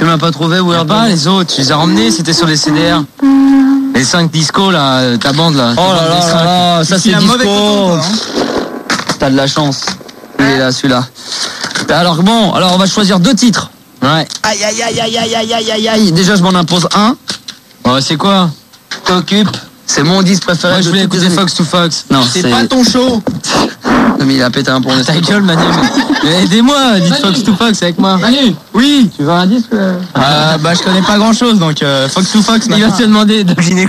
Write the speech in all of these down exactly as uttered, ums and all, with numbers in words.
Tu m'as pas trouvé Weird Pas les autres, tu les as ramenés, c'était sur les C D R. Les cinq discos là, ta bande là. Oh là là là là, ça c'est disco. T'as de la chance. Il est là, celui-là. Alors bon, alors on va choisir deux titres. Ouais. Aïe aïe aïe aïe aïe aïe aïe aïe aïe. Déjà je m'en impose un. Oh, c'est quoi? T'occupes. C'est mon disque préféré. Moi je voulais écouter Fox to Fox. Non, c'est pas ton show. Non mais il a pété un pont. Ta gueule Manu. Mais aidez-moi, dites Fox to Fox avec moi. Manu. Oui. Tu veux un disque? Euh, bah je connais pas grand chose donc euh, Fox to Fox. Il va te demander de dîner.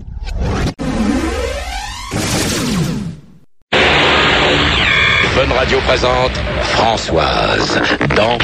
Fun Radio présente Françoise dans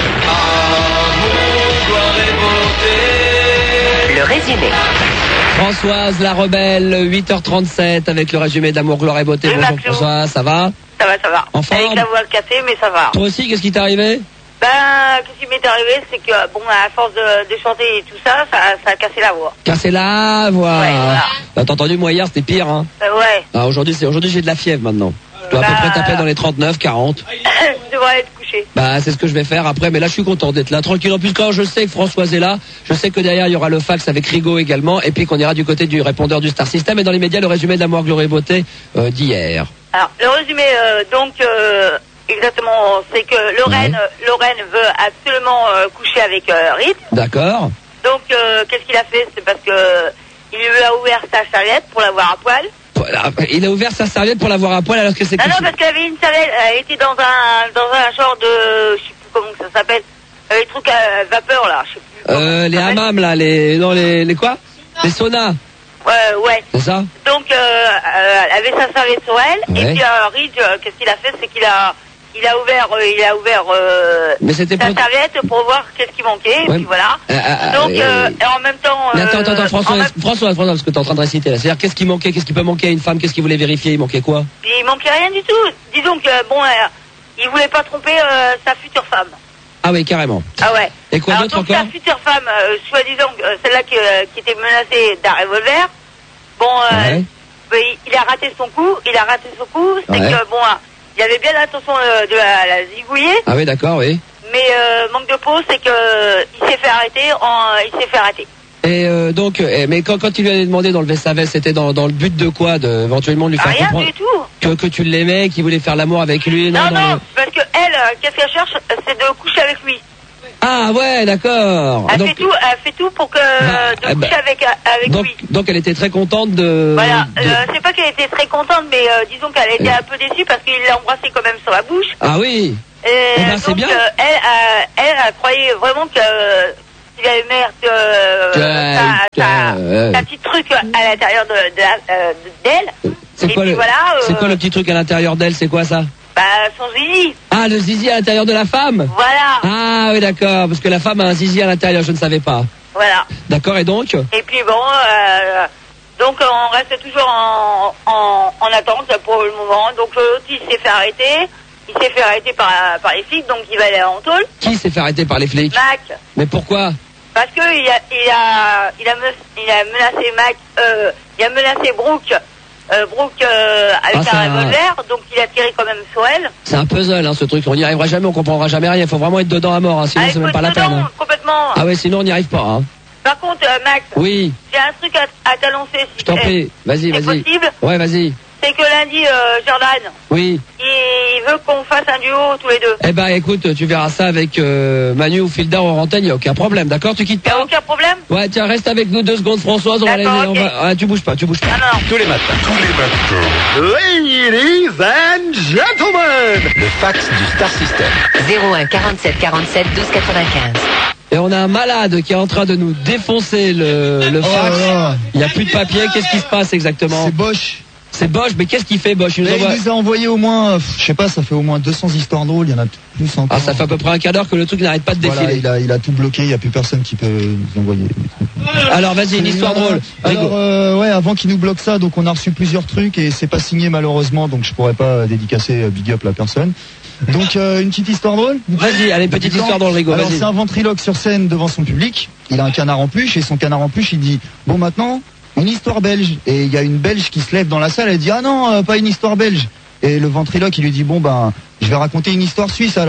Le résumé. Françoise la rebelle, huit heures trente-sept avec le résumé d'Amour, Gloire et Beauté. Oui, Bonjour Macron. Françoise, ça va? Ça va, ça va. En forme? Avec la voix cassée, mais ça va. Toi aussi, qu'est-ce qui t'est arrivé? Ben, qu'est-ce qui m'est arrivé, c'est que, bon, à force de, de chanter et tout ça, ça, ça a cassé la voix. Casser la voix. Ouais, voilà. Bah, t'as entendu, moi hier, c'était pire, hein? Euh, ouais. Ah, aujourd'hui, c'est, aujourd'hui, j'ai de la fièvre maintenant. Je dois à peu Bah. près taper dans les trente-neuf, quarante. Je devrais être couché. Bah, c'est ce que je vais faire après, mais là, je suis content d'être là, tranquille. En plus, quand je sais que Françoise est là, je sais que derrière, il y aura le fax avec Rigaud également, et puis qu'on ira du côté du répondeur du Star System, et dans les médias, le résumé d'Amour, Gloire et Beauté euh, d'hier. Alors, le résumé, euh, donc, euh, exactement, c'est que Lorraine, Ouais. Lorraine veut absolument euh, coucher avec euh, Reed. D'accord. Donc, euh, qu'est-ce qu'il a fait? C'est parce que il lui a ouvert sa serviette pour l'avoir à poil. Voilà. Il a ouvert sa serviette pour l'avoir à poil alors que c'est Non, couché. non, parce qu'elle avait une serviette, elle était dans un, dans un genre de, je sais plus comment ça s'appelle, euh, les trucs à vapeur, là, je sais plus. comment Euh, ça les s'appelle. hammams là, les, non, les, les quoi? Les saunas, Ouais, ouais. c'est ça? Donc, euh, euh, elle avait sa serviette sur elle, Ouais. et puis, euh, Reed, euh, qu'est-ce qu'il a fait? C'est qu'il a, il a ouvert, euh, il a ouvert, euh, Mais c'était sa pour... serviette pour voir qu'est-ce qui manquait, Ouais. et puis voilà. Euh, euh, Donc, euh, euh, et en même temps, Mais attends, attends, attends, euh, François, en même- François, François, parce que t'es en train de réciter là. C'est-à-dire, qu'est-ce qui manquait, qu'est-ce qui peut manquer à une femme, qu'est-ce qu'il voulait vérifier, il manquait quoi? il manquait rien du tout. Disons que, bon, euh, il voulait pas tromper euh, sa future femme. Ah oui, carrément. Ah ouais. Et quoi Alors d'autre donc encore? sa future femme, euh, soi-disant, euh, celle-là qui, euh, qui était menacée d'un revolver, bon, euh, Ouais. bah, il, il a raté son coup, il a raté son coup, c'est Ouais. que, bon, euh, il avait bien l'intention euh, de la, la zigouiller, Ah oui, d'accord, oui. mais euh, manque de peau, c'est que euh, il s'est fait arrêter, en, il s'est fait arrêter. Et euh, donc, euh, mais quand, quand il lui avait demandé d'enlever sa veste, c'était dans, dans le but de quoi? De, éventuellement de lui faire Rien comprendre du tout. que, que tu l'aimais, qu'il voulait faire l'amour avec lui? Non, non, non. parce que elle, euh, qu'est-ce qu'elle cherche, c'est de coucher avec lui. Ah ouais, d'accord. Elle Donc, fait tout, elle fait tout pour que Bah, de eh ben, coucher avec avec donc, lui. donc elle était très contente de... Voilà, de- euh, c'est pas qu'elle était très contente, mais euh, disons qu'elle était Euh. un peu déçue parce qu'il l'a embrassée quand même sur la bouche. Ah oui. Et Eh ben, c'est donc, bien. euh, elle, euh, elle, elle croyait vraiment que euh, qu'il avait merde euh, Que- sa, sa- que- sa petite truc à l'intérieur de, de la- euh, de- d'elle. C'est Et quoi, puis le, voilà, euh, c'est quoi le petit truc à l'intérieur d'elle? C'est quoi ça? Bah, son zizi. Ah, le zizi à l'intérieur de la femme? Voilà, Ah oui, d'accord, parce que la femme a un zizi à l'intérieur, je ne savais pas. voilà. D'accord, et donc? Et puis bon, euh, donc on reste toujours en, en, en attente pour le moment. Donc l'autre il s'est fait arrêter. Il s'est fait arrêter par, par les flics, donc il va aller en tôle. Qui s'est fait arrêter par les flics? Mac. Mais pourquoi? Parce que il a, il a, il a, me- il a menacé Mac, euh, il a menacé Brooke, euh, Brooke euh, avec Ah, ça- un revolver, donc il a tiré quand même sur elle. C'est un puzzle, hein, ce truc. On n'y arrivera jamais, on comprendra jamais rien. Il faut vraiment être dedans à mort, hein, sinon Ah, il c'est faut même pas être la peine. dedans, hein. complètement. Ah ouais, sinon on n'y arrive pas. Hein. Par contre, euh, Max, Oui, j'ai un truc à, à t'annoncer si je t'en c'est- prie. Vas-y, c'est vas-y. possible. Ouais, vas-y. C'est que lundi, euh, Jordan, Oui. il veut qu'on fasse un duo tous les deux. Eh ben, écoute, tu verras ça avec euh, Manu ou Fildar en antenne, il n'y a aucun problème, d'accord? Tu quittes Y a pas? aucun problème? Ouais, tiens, reste avec nous deux secondes, Françoise. On va aller, D'accord, on ok. va- ah, tu bouges pas, tu bouges pas. Non, non, non. tous les matins. Tous les matins. Ladies and gentlemen. Le fax du Star System. zéro un quarante-sept quarante-sept douze quatre-vingt-quinze. Et on a un malade qui est en train de nous défoncer le, le Oh fax. là là. Il n'y a plus de papier. Qu'est-ce qui se passe exactement? C'est Bosch. C'est Bosch, mais qu'est-ce qu'il fait Bosch? Il nous Mais il envoie- nous a envoyé au moins, euh, je sais pas, ça fait au moins deux cents histoires drôles, il y en a plus encore. Ah, ça fait à peu près un quart d'heure que le truc n'arrête pas de Voilà, défiler. il a, il a tout bloqué, il n'y a plus personne qui peut nous envoyer. Alors vas-y, une histoire drôle. Alors, Rigo. euh, ouais, avant qu'il nous bloque ça, donc on a reçu plusieurs trucs et c'est pas signé malheureusement, donc je pourrais pas dédicacer euh, big up la personne. Donc euh, une petite histoire drôle. Vas-y, allez, petite histoire drôle, Rigo, Alors vas-y. c'est un ventriloque sur scène devant son public. Il a un canard en peluche et son canard en peluche, il dit bon maintenant une histoire belge. Et il y a une Belge qui se lève dans la salle, elle dit ah non, euh, pas une histoire belge. Et le ventriloque, il lui dit bon ben je vais raconter une histoire suisse alors.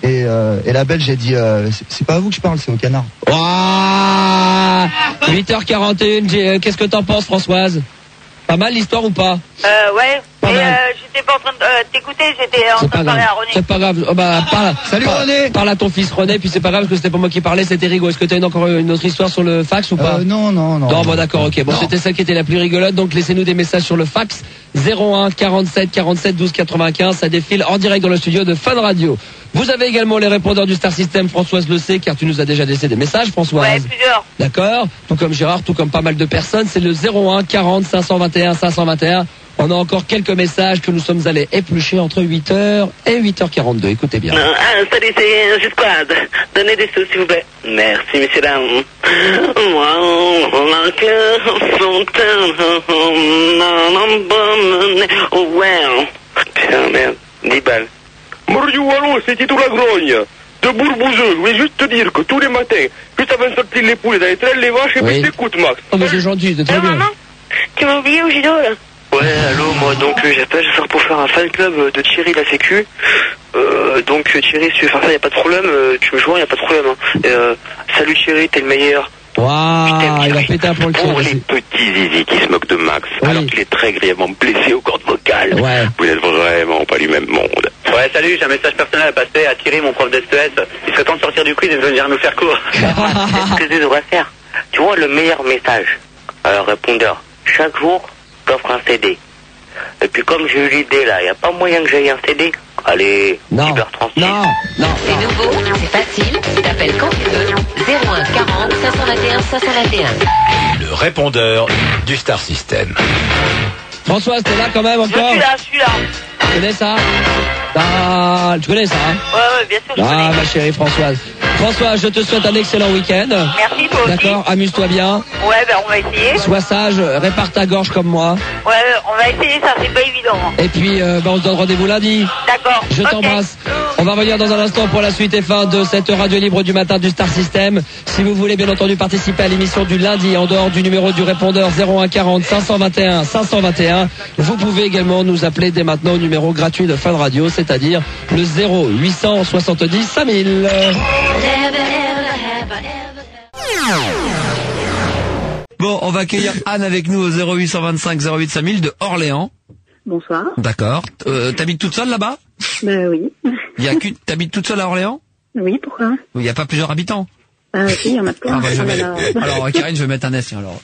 Et, euh, et la Belge, j'ai dit, euh, c'est, c'est pas à vous que je parle, c'est au canard. Ouah, huit heures quarante et une, j'ai- euh, qu'est-ce que t'en penses, Françoise? Pas mal l'histoire ou pas? Euh, ouais. Pas Et mal. euh, j'étais pas en train de euh, t'écouter, j'étais en C'est train pas de parler grave. à René. C'est pas grave. Oh, bah, parle. Salut, parle- René. Parle à ton fils René, puis c'est pas grave parce que c'était pas moi qui parlais, c'était Rigaud. Est-ce que t'as une, encore une autre histoire sur le fax ou pas? Euh, non, non, non. Non, bon d'accord, ok. Bon, c'était celle qui était la plus rigolote, donc laissez-nous des messages sur le fax. zéro un quarante-sept quarante-sept douze quatre-vingt-quinze, ça défile en direct dans le studio de Fun Radio. Vous avez également les répondeurs du Star System, Françoise le sait, car tu nous as déjà laissé des messages, Françoise. Ouais, plusieurs. D'accord. Tout comme Gérard, tout comme pas mal de personnes, c'est le zéro un quarante cinq cent vingt et un cinq cent vingt et un. On a encore quelques messages que nous sommes allés éplucher entre huit heures et huit heures quarante-deux. Écoutez bien. Ah, salut, c'est Gisquad. Donnez des sous, s'il vous plaît. Merci, messieurs, dames. Moi, on a que fontaine, on a bonne. Oh, ouais. Putain, merde. dix balles. Mario, allô, c'est Tito la grogne. De Bourbouzeux, je voulais juste te dire que tous les matins, juste avant de sortir les poules, d'aller traîner les vaches, et Oui. puis je t'écoute, Max. Oh, mais c'est gentil, c'est très Ah, bien. maman, tu m'as oublié au judo, là? Ouais, allô, moi, donc, euh, j'appelle ce soir pour faire un fan club euh, de Thierry la Sécu. Euh, donc, euh, Thierry, si tu veux faire ça, y a pas de problème, euh, tu me joins, y a pas de problème, hein. Euh, salut Thierry, t'es le meilleur. Waouh, il a pété un pour le Pour tir. les petits zizi qui se moquent de Max, Oui. alors qu'il est très grièvement blessé aux cordes vocales, Ouais. vous n'êtes vraiment pas du même monde. Ouais, salut, j'ai un message personnel à passer à Thierry, mon prof d'S E S. Il serait temps de sortir du quiz et de venir nous faire cours. Ce que je devrais faire, tu vois, le meilleur message, alors répondeur, chaque jour, t'offres un C D. Et puis comme j'ai eu l'idée là, y a pas moyen que j'aille un C D. Allez, Non, Cyber trente-six. non, non. C'est nouveau, c'est facile, t'appelles quand tu veux. zéro un quarante cinq cent vingt et un cinq cent vingt et un. Le répondeur du Star System. Françoise, t'es là quand même Je encore? suis là, je suis là. Tu connais ça? Ah, tu connais ça, hein? Ouais, ouais, bien sûr, je Ah, connais. ma chérie Françoise. Françoise, je te souhaite un excellent week-end. Merci, toi aussi. D'accord, amuse-toi bien. Ouais, ben on va essayer. Sois sage, répare ta gorge comme moi. Ouais, on va essayer ça, c'est pas évident. hein. Et puis, euh, bah, on se donne rendez-vous lundi. D'accord. Je Ok. t'embrasse. On va revenir dans un instant pour la suite et fin de cette radio libre du matin du Star System. Si vous voulez bien entendu participer à l'émission du lundi en dehors du numéro du répondeur zéro un quarante cinq cent vingt et un cinq cent vingt et un, vous pouvez également nous appeler dès maintenant au numéro gratuit de Fun Radio, c'est-à-dire le zéro huit cent soixante-dix cinq mille. Bon, on va accueillir Anne avec nous au zéro huit cent vingt-cinq zéro huit cinq mille de Orléans. Bonsoir. D'accord. Euh, t'habites toute seule là-bas? Ben oui. Il y a qu'une, t'habites toute seule à Orléans? Oui, pourquoi? Il n'y a pas plusieurs habitants? Ah si, il y en a plein. Ah bah, je vais Ah, mettre- là, là. Alors, Karine, je vais mettre un S, alors.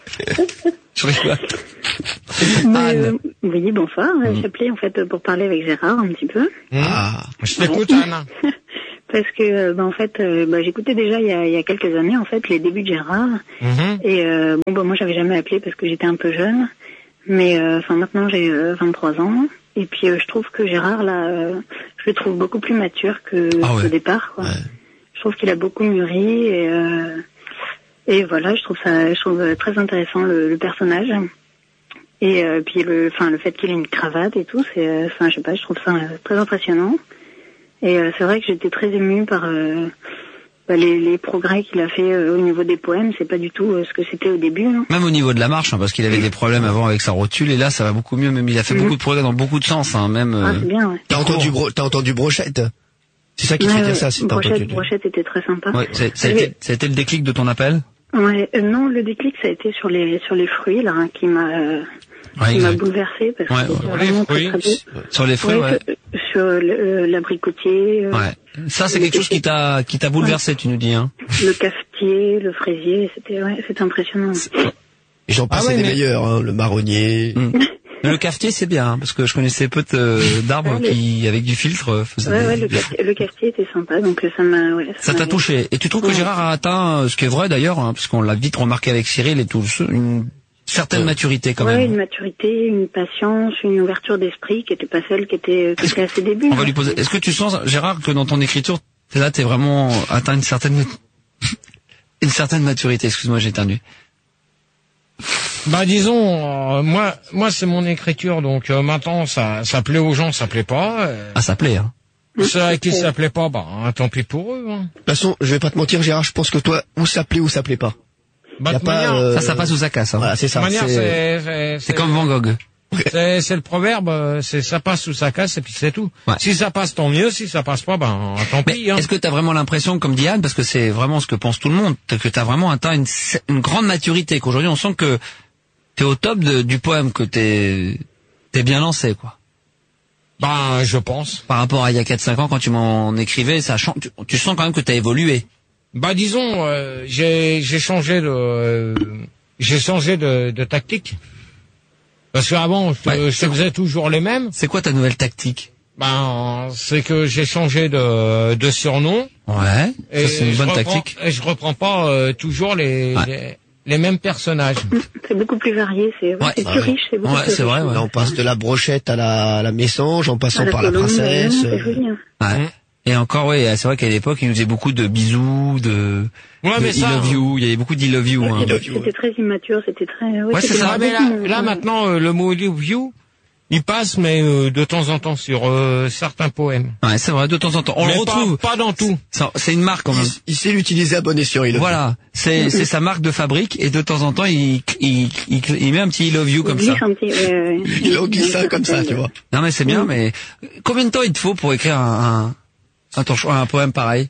Je rigole. Mais, Anne. euh, oui, bonsoir. J'appelais en fait pour parler avec Gérard un petit peu. Ah, Je t'écoute, Anne. Parce que, euh, ben, en fait, euh, ben, j'écoutais déjà il y, a, il y a quelques années, en fait, les débuts de Gérard. Mhm. Et euh, bon, ben, moi, j'avais jamais appelé parce que j'étais un peu jeune. Mais euh, enfin, maintenant, j'ai euh, vingt-trois ans. Et puis, euh, je trouve que Gérard, là, euh, je le trouve beaucoup plus mature que Ah ouais. qu'au départ, quoi. Ouais. Je trouve qu'il a beaucoup mûri et euh, et voilà, je trouve ça, je trouve très intéressant le, le personnage. Et euh, puis le, enfin le fait qu'il ait une cravate et tout, c'est, euh, enfin je sais pas, je trouve ça euh, très impressionnant. Et euh, c'est vrai que j'étais très émue par euh, bah, les, les progrès qu'il a fait euh, au niveau des poèmes. C'est pas du tout euh, ce que c'était au début. Hein. Même au niveau de la marche, hein, parce qu'il avait des problèmes avant avec sa rotule, et là, ça va beaucoup mieux. Même il a fait Mhm. beaucoup de progrès dans beaucoup de sens, hein, même. Ah euh, c'est bien. Ouais. T'as entendu, bro- t'as entendu brochette? C'est ça qui te Ouais, fait dire ouais. ça, si t'as Brochette, entendu. Brochette était très sympa. Ouais, c'est- ça, a Mais- été, ça a été le déclic de ton appel? Ouais, euh, non, le déclic ça a été sur les sur les fruits là, hein, qui m'a euh, Ouais, qui m'a exact. bouleversée parce Ouais, que ouais. c'était vraiment très, fruits. très beau. Sur les fruits, ouais. Ouais, sur- sur le- euh, l'abricotier, euh, Ouais. Ça, c'est quelque chose qui t'a, qui t'a bouleversé, tu nous dis, hein. le cafetier, le fraisier, c'était ouais, c'était impressionnant. Et j'en passe Ah ouais, des mais- meilleurs, hein, le marronnier. Mm. Mais le cafetier, c'est bien, hein, parce que je connaissais peu de- d'arbres Ouais, qui, avec du filtre, euh, faisaient Ouais, des- ouais, le, des- cafetier, le cafetier était sympa, donc euh, ça m'a. Ouais, Ça t'a m'a- touché. Et tu trouves que Ouais. Gérard a atteint, euh, ce qui est vrai d'ailleurs, hein, parce qu'on l'a vite remarqué avec Cyril et tout, une certaine maturité quand Ouais, même. une maturité, une patience, une ouverture d'esprit qui était pas celle qui était, qui était à ses débuts. On va lui poser. Est-ce que tu sens, Gérard, que dans ton écriture, t'es là, t'es vraiment atteint une certaine, une certaine maturité. Excuse-moi, j'ai éternué. Bah disons, euh, moi, moi c'est mon écriture, donc euh, maintenant ça, ça plaît aux gens, ça plaît pas. euh, Ah, ça plaît, hein. ceux à qui ça plaît pas, bah hein, tant pis pour eux. Hein. De toute façon, je vais pas te mentir, Gérard, je pense que toi, ou ça plaît ou ça plaît pas. Bah, Y a de pas, manière, euh, Ça, ça passe ou ça casse, hein. Voilà, c'est de ça. manière, c'est- c'est, c'est, C'est comme Van Gogh. C'est, c'est le proverbe, euh, c'est ça passe ou ça casse et puis c'est tout. Ouais. Si ça passe, tant mieux. Si ça passe pas, ben tant Mais pis. Hein. est-ce que t'as vraiment l'impression, comme dit Anne, parce que c'est vraiment ce que pense tout le monde, que t'as vraiment atteint une, une grande maturité, qu'aujourd'hui on sent que t'es au top de, du poème, que t'es, t'es bien lancé, quoi. Ben, je pense. Par rapport à il y a quatre cinq ans, quand tu m'en écrivais, ça change, tu, tu sens quand même que t'as évolué. Bah disons, euh, j'ai j'ai changé de euh, j'ai changé de, de tactique. Parce qu'avant, je, Ouais, je faisais toujours les mêmes. C'est quoi ta nouvelle tactique? Ben, c'est que j'ai changé de, de surnom. Ouais, ça c'est une je bonne reprends- tactique. Et je reprends pas euh, toujours les, Ouais. les les mêmes personnages. C'est beaucoup plus varié, c'est ouais, Ouais. c'est plus Ouais. riche, c'est beaucoup Ouais, plus c'est riche. vrai, ouais. Là, on passe de la brochette à la, à la Messange, en passant À la par la colombe, princesse. non, c'est euh, joli, hein. Ouais. Et encore, oui, c'est vrai qu'à l'époque, il nous faisait beaucoup de bisous, de, Ouais, de mais I ça, love you, il y avait beaucoup d'I love you. Ouais, hein. c'était- C'était très immature, c'était très... Ouais, Ouais, c'est c'était ça. Ah, mais là, marrant, là ouais. maintenant, euh, le mot view, il passe, mais euh, de temps en temps sur euh, certains poèmes. Ouais, c'est vrai, de temps en temps. On Mais le pas- retrouve. Pas, dans tout. Ça, C'est une marque quand même. Il, il sait l'utiliser à bon escient, il le Voilà, c'est c'est sa marque de fabrique et de temps en temps il il il, il met un petit I love you comme Il ça. glisse un petit, ouais, ouais. Il en glisse un comme ça, tu vois. Non mais c'est bien, mais combien de temps il te faut pour écrire un un, un, torchon- un poème pareil?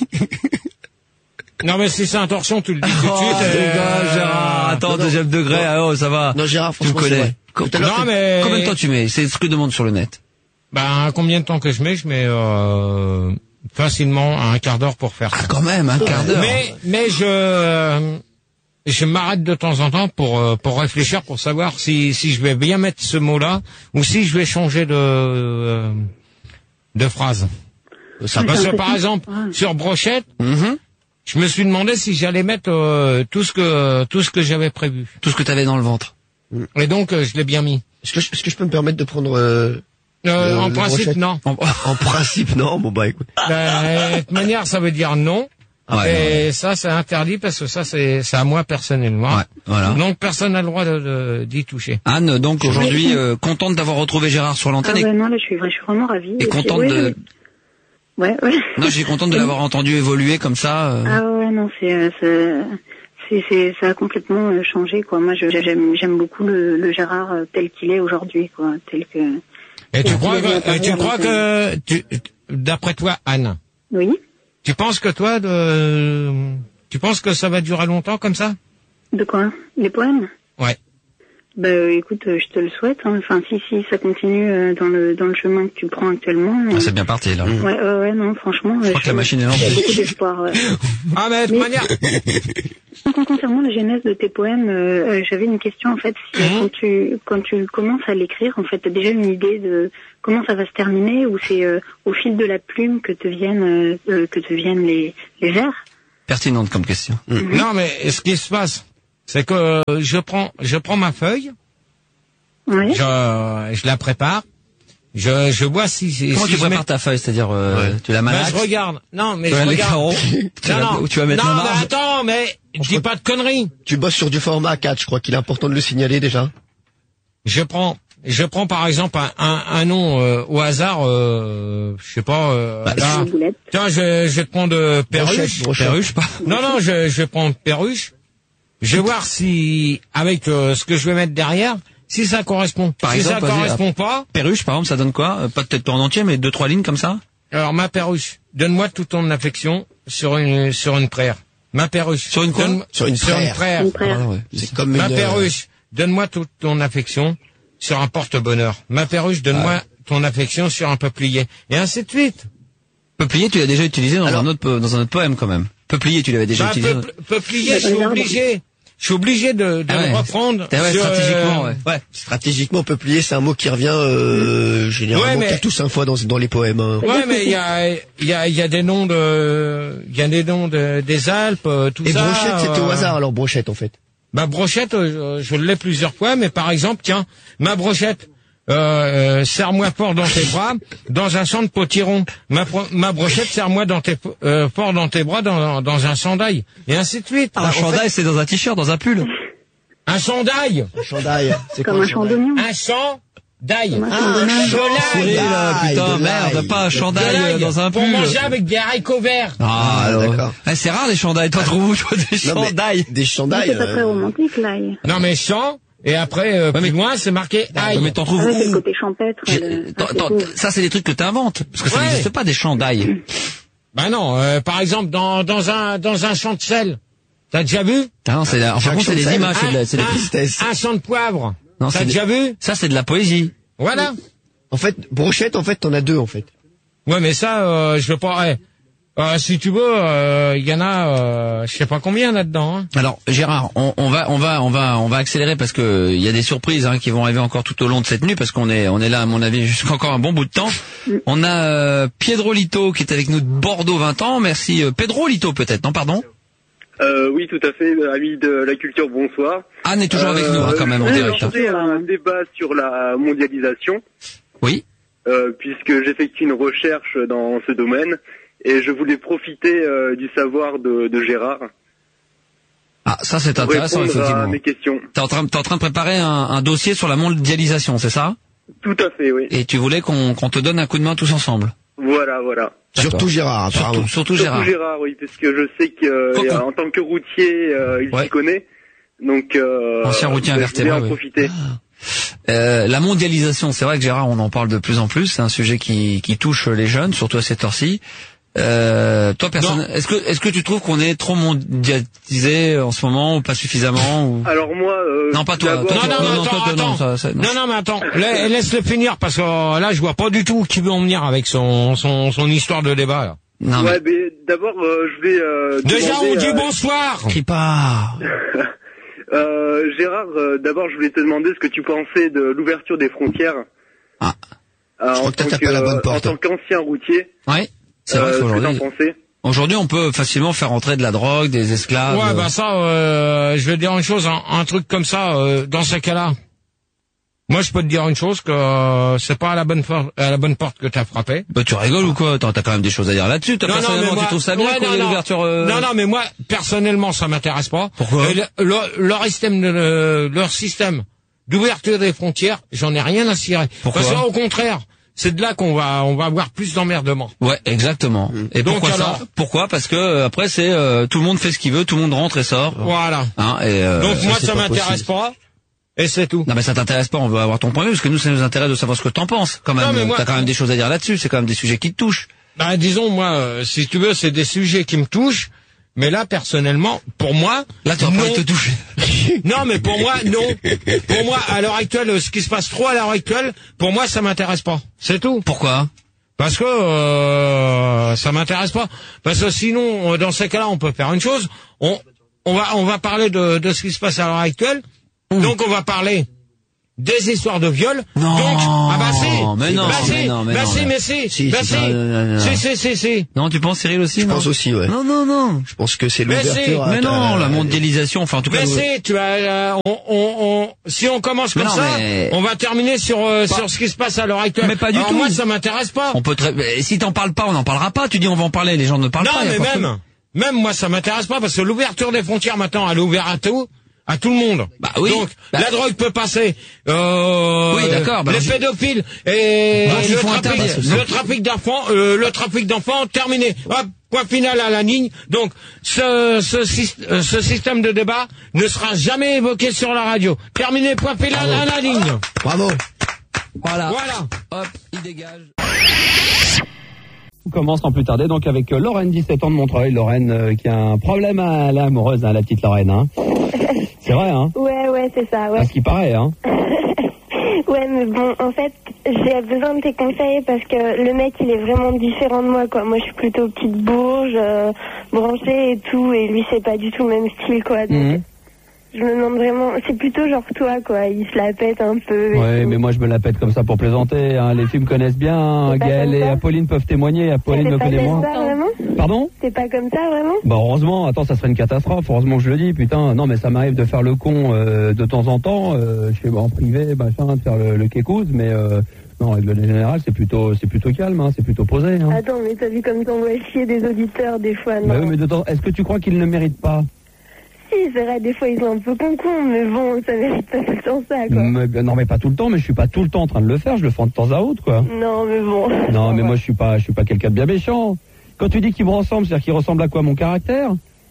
Non, mais si c'est un torchon, tu le dis tout de Oh, suite. euh, dégage, Gérard. Attends, non, non. deuxième degré, ah, oh, ça va. Non, Gérard, Tu me franchement, c'est connais. vrai. Co- Tout à l'heure, Non, t'es- mais... Combien de temps tu mets? C'est ce que demande sur le net. Ben, combien de temps que je mets? Je mets euh, facilement un quart d'heure pour faire ça. Ah, quand même, un quart d'heure. Mais, mais je, euh, je m'arrête de temps en temps pour euh, pour réfléchir, pour savoir si si je vais bien mettre ce mot-là ou si je vais changer de euh, de phrase. Ça Parce c'est que par impressionnant. exemple Ouais. sur brochette, Mhm. je me suis demandé si j'allais mettre euh, tout ce que tout ce que j'avais prévu. Tout ce que t'avais dans le ventre. Et donc euh, je l'ai bien mis. Est-ce que, je- est-ce que je peux me permettre de prendre... Euh, Euh, Le- en le principe brochette. non. En- en principe, non. Bon, bah écoute. Ben, de toute manière ça veut dire non. Ah ouais, Et ça c'est interdit parce que ça c'est c'est à moi personnellement. Ouais, voilà. Donc personne n'a le droit de, de- d'y toucher. Anne, donc aujourd'hui, euh, contente d'avoir retrouvé Gérard sur Ah l'antenne. ouais, et- non, là, je suis, vra- je suis vraiment ravie. Et puis, contente ouais, de... Ouais, ouais. Non, je suis contente de l'avoir entendu évoluer comme ça. euh. Ah ouais, non, c'est... euh, c'est- C'est, c'est, ça a complètement euh, changé, quoi. Moi, je- j'aime, j'aime beaucoup le, le Gérard euh, tel qu'il est aujourd'hui, quoi. Tel que... Et tu tel crois qu'il est que, et tu apparu crois avant que, tu, d'après toi, Anne, Oui. tu penses que toi, de, tu penses que ça va durer longtemps comme ça? De quoi? Les poèmes? Ouais. Bah, euh, écoute, euh, je te le souhaite. Hein. Enfin, si, si ça continue euh, dans le dans le chemin que tu prends actuellement. euh, Ah, c'est bien parti, là. Ouais, ouais, ouais, non, franchement. Je crois que la machine est lancée. J'ai beaucoup d'espoir. Ouais. Ah, mais de toute Mais- manière, Con- Concernant la genèse de tes poèmes, euh, euh, j'avais une question en fait. Si, Mhm. quand tu quand tu commences à l'écrire, en fait, t'as déjà une idée de comment ça va se terminer, ou c'est euh, au fil de la plume que te viennent euh, euh, que te viennent les les vers. Pertinente comme question. non, mais ce qui se passe, c'est que je prends, je prends ma feuille, Ouais. je, je la prépare, je, je vois si, si Comment si tu je prépares mets- ta feuille? C'est-à-dire, euh, Ouais. tu la Ben, malaxes? je regarde. Non, mais Tu je regardes les regarde. carreaux? Tu Non, vas- non. Où tu vas mettre non, la mais marge? attends, mais dis pas de conneries. Tu bosses sur du format A quatre, je crois qu'il est important de le signaler déjà. Je prends, je prends par exemple un, un, un nom euh, au hasard, euh, je sais pas. Euh, Bah, là, Une boulette. tiens, je, je vais te prendre euh, Perruche. Brochette, brochette. Perruche, pas? Non, non, je, je vais prendre Perruche. Je vais voir si, avec euh, ce que je vais mettre derrière, si ça correspond. Par si exemple, ça vas-y, correspond pas, Perruche, par exemple, ça donne quoi? Euh, Pas peut-être pas en entier, mais deux, trois lignes comme ça? alors ma Perruche, donne-moi toute ton affection sur une sur une praire. Ma Perruche. Sur une quoi? donne- Sur une Sur une praire. praire. Une praire. Ah, ouais. C'est comme une... Ma euh, Perruche, donne-moi toute ton affection sur un porte-bonheur. Ma Perruche, donne-moi ton affection sur un peuplier. Et ainsi de suite. Peuplier, tu l'as déjà utilisé dans Alors- un autre, po- dans un autre poème, quand même. Peuplier, tu l'avais déjà Bah, utilisé. peuple- peuplier, je suis obligé. Je suis obligé de, de Ah ouais. le reprendre. Ah ouais, sur, stratégiquement, euh, ouais. Ouais, stratégiquement, peuplier, c'est un mot qui revient euh, généralement Ouais, mais- quatre ou cinq fois dans, dans les poèmes. Hein. Ouais, mais il y a, il y a, il y a des noms de, il y a des noms de, des Alpes, euh, tout Et ça. brochette, c'était au euh, hasard alors, brochette en fait. Ma brochette, euh, je l'ai plusieurs fois, mais par exemple, tiens, ma brochette, euh, euh, serre-moi fort dans tes bras, dans un champ de potiron. Ma, pro- ma brochette, serre-moi dans tes, euh, fort dans tes bras, dans, dans un chandail. Et ainsi de suite. Un chandail, c'est dans un t-shirt, dans un pull. Un chandail. Un chandail, c'est Comme quoi un champ d'oignon. Un champ d'ail. Comme un champ Un d'oignon. Cyril, chandail. là, putain, de merde, l'ail. pas un chandail De l'ail euh, dans un pour pull. manger avec des haricots verts. Ah, Ah, alors. d'accord. Ah, c'est rare les chandails, toi, trouves où, toi, des Non, mais chandails? Des Non, chandails. c'est pas très euh, romantique, là. Non mais champ, Et après, euh, ouais, plus loin, c'est marqué ail. Mais t'en trouves Ah, où? c'est le côté champêtre. de- Attends, attends, ça, c'est des trucs que t'inventes. Parce que ça Ouais. n'existe pas, des champs d'ail. Ben non, euh, par exemple, dans, dans un, dans un champ de sel. T'as déjà vu? Ah non, c'est, enfin, c'est des images, c'est de la, c'est de la Un- tristesse. Un champ de poivre. Non, T'as c'est déjà des- vu? Ça, c'est de la poésie. Voilà. En fait, brochette, en fait, t'en as deux, en fait. Ouais, mais ça, euh, je veux pas. Ouais. Euh, si tu veux, il euh, y en a, euh, je sais pas combien là-dedans. Hein. Alors Gérard, on, on va, on va, on va, on va accélérer parce que il y a des surprises hein, qui vont arriver encore tout au long de cette nuit parce qu'on est, on est là à mon avis jusqu'à encore un bon bout de temps. On a euh, Pedro Lito qui est avec nous de Bordeaux, vingt ans. Merci euh, Pedro Lito peut-être, non pardon. Euh, oui, tout à fait, ami de la culture, bonsoir. Anne est toujours avec nous hein, quand même en je direct. voulais lancer un débat sur la mondialisation. Oui. Euh, puisque j'effectue une recherche dans ce domaine et je voulais profiter euh, du savoir de, de Gérard. Ah, ça c'est pour intéressant répondre effectivement. à mes questions. T'es en train, t'es en train de préparer un, un dossier sur la mondialisation, c'est ça? Tout à fait, oui. Et tu voulais qu'on qu'on te donne un coup de main tous ensemble. Voilà, voilà. Surtout Gérard, apparemment. Surtout, surtout Gérard. Surtout Gérard, oui, parce que je sais qu'en tant que routier, euh, il Ouais. s'y connaît. Donc, euh, Ancien routier je voulais invertébré, en oui. profiter. Euh, la mondialisation, c'est vrai que Gérard, on en parle de plus en plus. C'est un sujet qui, qui touche les jeunes, surtout à cette heure-ci. Euh, toi, personne, est-ce que, est-ce que tu trouves qu'on est trop mondialisé en ce moment ou pas suffisamment ou... Alors moi, euh, non pas toi. d'abord- toi, Non, toi, non, non, attends, toi, toi, non, attends. ça, ça, non. Non, non, mais attends, la- laisse-le finir parce que euh, là, je vois pas du tout où qui veut en venir avec son, son, son histoire de débat. Là. Non, ouais, mais d'abord, euh, je vais. Euh, Déjà, demander, on dit euh, bonsoir. Crie pas. euh, Gérard, euh, d'abord, je voulais te demander ce que tu pensais de l'ouverture des frontières. Ah. Euh, Je crois en que t'as tant tapé à la bonne en porte. tant qu'ancien routier. Ouais. C'est vrai euh, ce que qu'aujourd'hui, t'en pensais. aujourd'hui, on peut facilement faire entrer de la drogue, des esclaves. Ouais, bah ça, euh, je vais te dire une chose, un, un truc comme ça, euh, dans ces cas-là. Moi, je peux te dire une chose, que euh, c'est pas à la bonne for- à la bonne porte que t'as frappé. Bah, tu rigoles ou quoi? T'as t'as quand même des choses à dire là-dessus. Toi, Non, non, personnellement, mais moi- tu trouves ça bien ouais, qu'on non, ait non. l'ouverture euh... Non, non, mais moi, personnellement, ça m'intéresse pas. Pourquoi Et le- leur, leur système, de, le- leur système d'ouverture des frontières, j'en ai rien à cirer. Pourquoi Parce qu'au contraire, c'est de là qu'on va, on va avoir plus d'emmerdement. Ouais, exactement. Et Donc, pourquoi alors ça? Pourquoi? Parce que euh, après c'est euh, tout le monde fait ce qu'il veut, tout le monde rentre et sort. Voilà. Hein, et, euh, Donc moi, c'est ça pas m'intéresse possible. pas. Et c'est tout. Non mais ça t'intéresse pas, on veut avoir ton point de vue parce que nous ça nous intéresse de savoir ce que t'en penses quand même. Non, mais moi- T'as quand même des choses à dire là-dessus, c'est quand même des sujets qui te touchent. Ben, disons, moi, euh, si tu veux, c'est des sujets qui me touchent. Mais là, personnellement, pour moi, Là tu vas non. pas te toucher. Non, mais pour moi, non. Pour moi, à l'heure actuelle, euh, ce qui se passe trop à l'heure actuelle, pour moi, ça m'intéresse pas. C'est tout. Pourquoi? Parce que euh, ça m'intéresse pas. Parce que sinon, euh, dans ces cas-là, on peut faire une chose. On, on va, on va parler de, de ce qui se passe à l'heure actuelle. Donc, on va parler des histoires de viol. Non. Donc, ah bah si. Mais non, bah si, mais non, mais bah non, si, mais- mais si, Si, bah si, si, non, non, non, non. si, si, si, si. Non, tu penses Cyril aussi? Je non pense aussi, ouais. Non, non, non. Je pense que c'est Mais l'ouverture. si, à- Mais non, à- la mondialisation, enfin en tout cas. Mais nous- si, tu as, euh, on, on, on, si on commence Mais comme non, ça, mais- on va terminer sur euh, Pas- sur ce qui se passe à l'heure actuelle. Mais pas du Alors tout. moi, ça m'intéresse pas. On peut très... mais si t'en parles pas, on n'en parlera pas. Tu dis on va en parler, les gens ne parlent Non, pas. y a mais pas de- même, même moi, ça m'intéresse pas parce que l'ouverture des frontières maintenant, elle est ouverte à tout, à tout le monde. Bah oui. Donc, Bah- la drogue peut passer. Euh, Oui, d'accord, bah les alors, pédophiles et Donc, il le, faut trafic, interdire. le trafic d'enfants, euh, le trafic d'enfants terminé. Hop, point final à la ligne. Donc, ce, ce, syst- euh, ce système de débat ne sera jamais évoqué sur la radio. Terminé, point final à la ligne. Bravo. Voilà. Voilà. Hop, il dégage. On commence sans plus tarder donc avec euh, Lorraine, dix-sept ans de Montreuil. Lorraine euh, qui a un problème à l'amoureuse, hein, la petite Lorraine. Hein. C'est vrai, hein? Ouais, ouais, c'est ça, ouais. À ce qui paraît, hein. Ouais, mais bon, en fait, j'ai besoin de tes conseils parce que le mec, il est vraiment différent de moi, quoi. Moi, je suis plutôt petite bourge, euh, branchée et tout, et lui, c'est pas du tout le même style, quoi. Donc, Mhm. je me demande vraiment, c'est plutôt genre toi, quoi. Il se la pète un peu. et Ouais, tout. mais moi je me la pète comme ça pour plaisanter. Hein. Les filles me connaissent bien. Hein. C'est pas Gaël comme et ça. Apolline peuvent témoigner. Apolline T'es me pas connaît comme moins. ça, vraiment? Pardon? T'es pas comme ça, vraiment? Bah heureusement, attends, ça serait une catastrophe. Heureusement que je le dis, putain. Non, mais ça m'arrive de faire le con euh, de temps en temps. Euh, je fais bah, en privé, machin, de faire le, le kékouz, mais euh, non, en règle générale, c'est plutôt, c'est plutôt calme, hein, c'est plutôt posé. Hein. Attends, mais t'as vu comme t'envoies chier des auditeurs, des fois, non? Bah oui, mais de temps, est-ce que tu crois qu'ils ne méritent pas? Si, c'est vrai, des fois, ils sont un peu con-con, mais bon, ça mérite pas tout le temps ça, quoi. Mais- Non, mais pas tout le temps. Mais je suis pas tout le temps en train de le faire. Je le fais de temps à autre, quoi. Non, mais bon. Non, mais moi je suis pas, je suis pas quelqu'un de bien méchant. Quand tu dis qu'ils me ressemblent, c'est-à-dire qu'ils ressemblent à quoi, mon caractère? Ouais,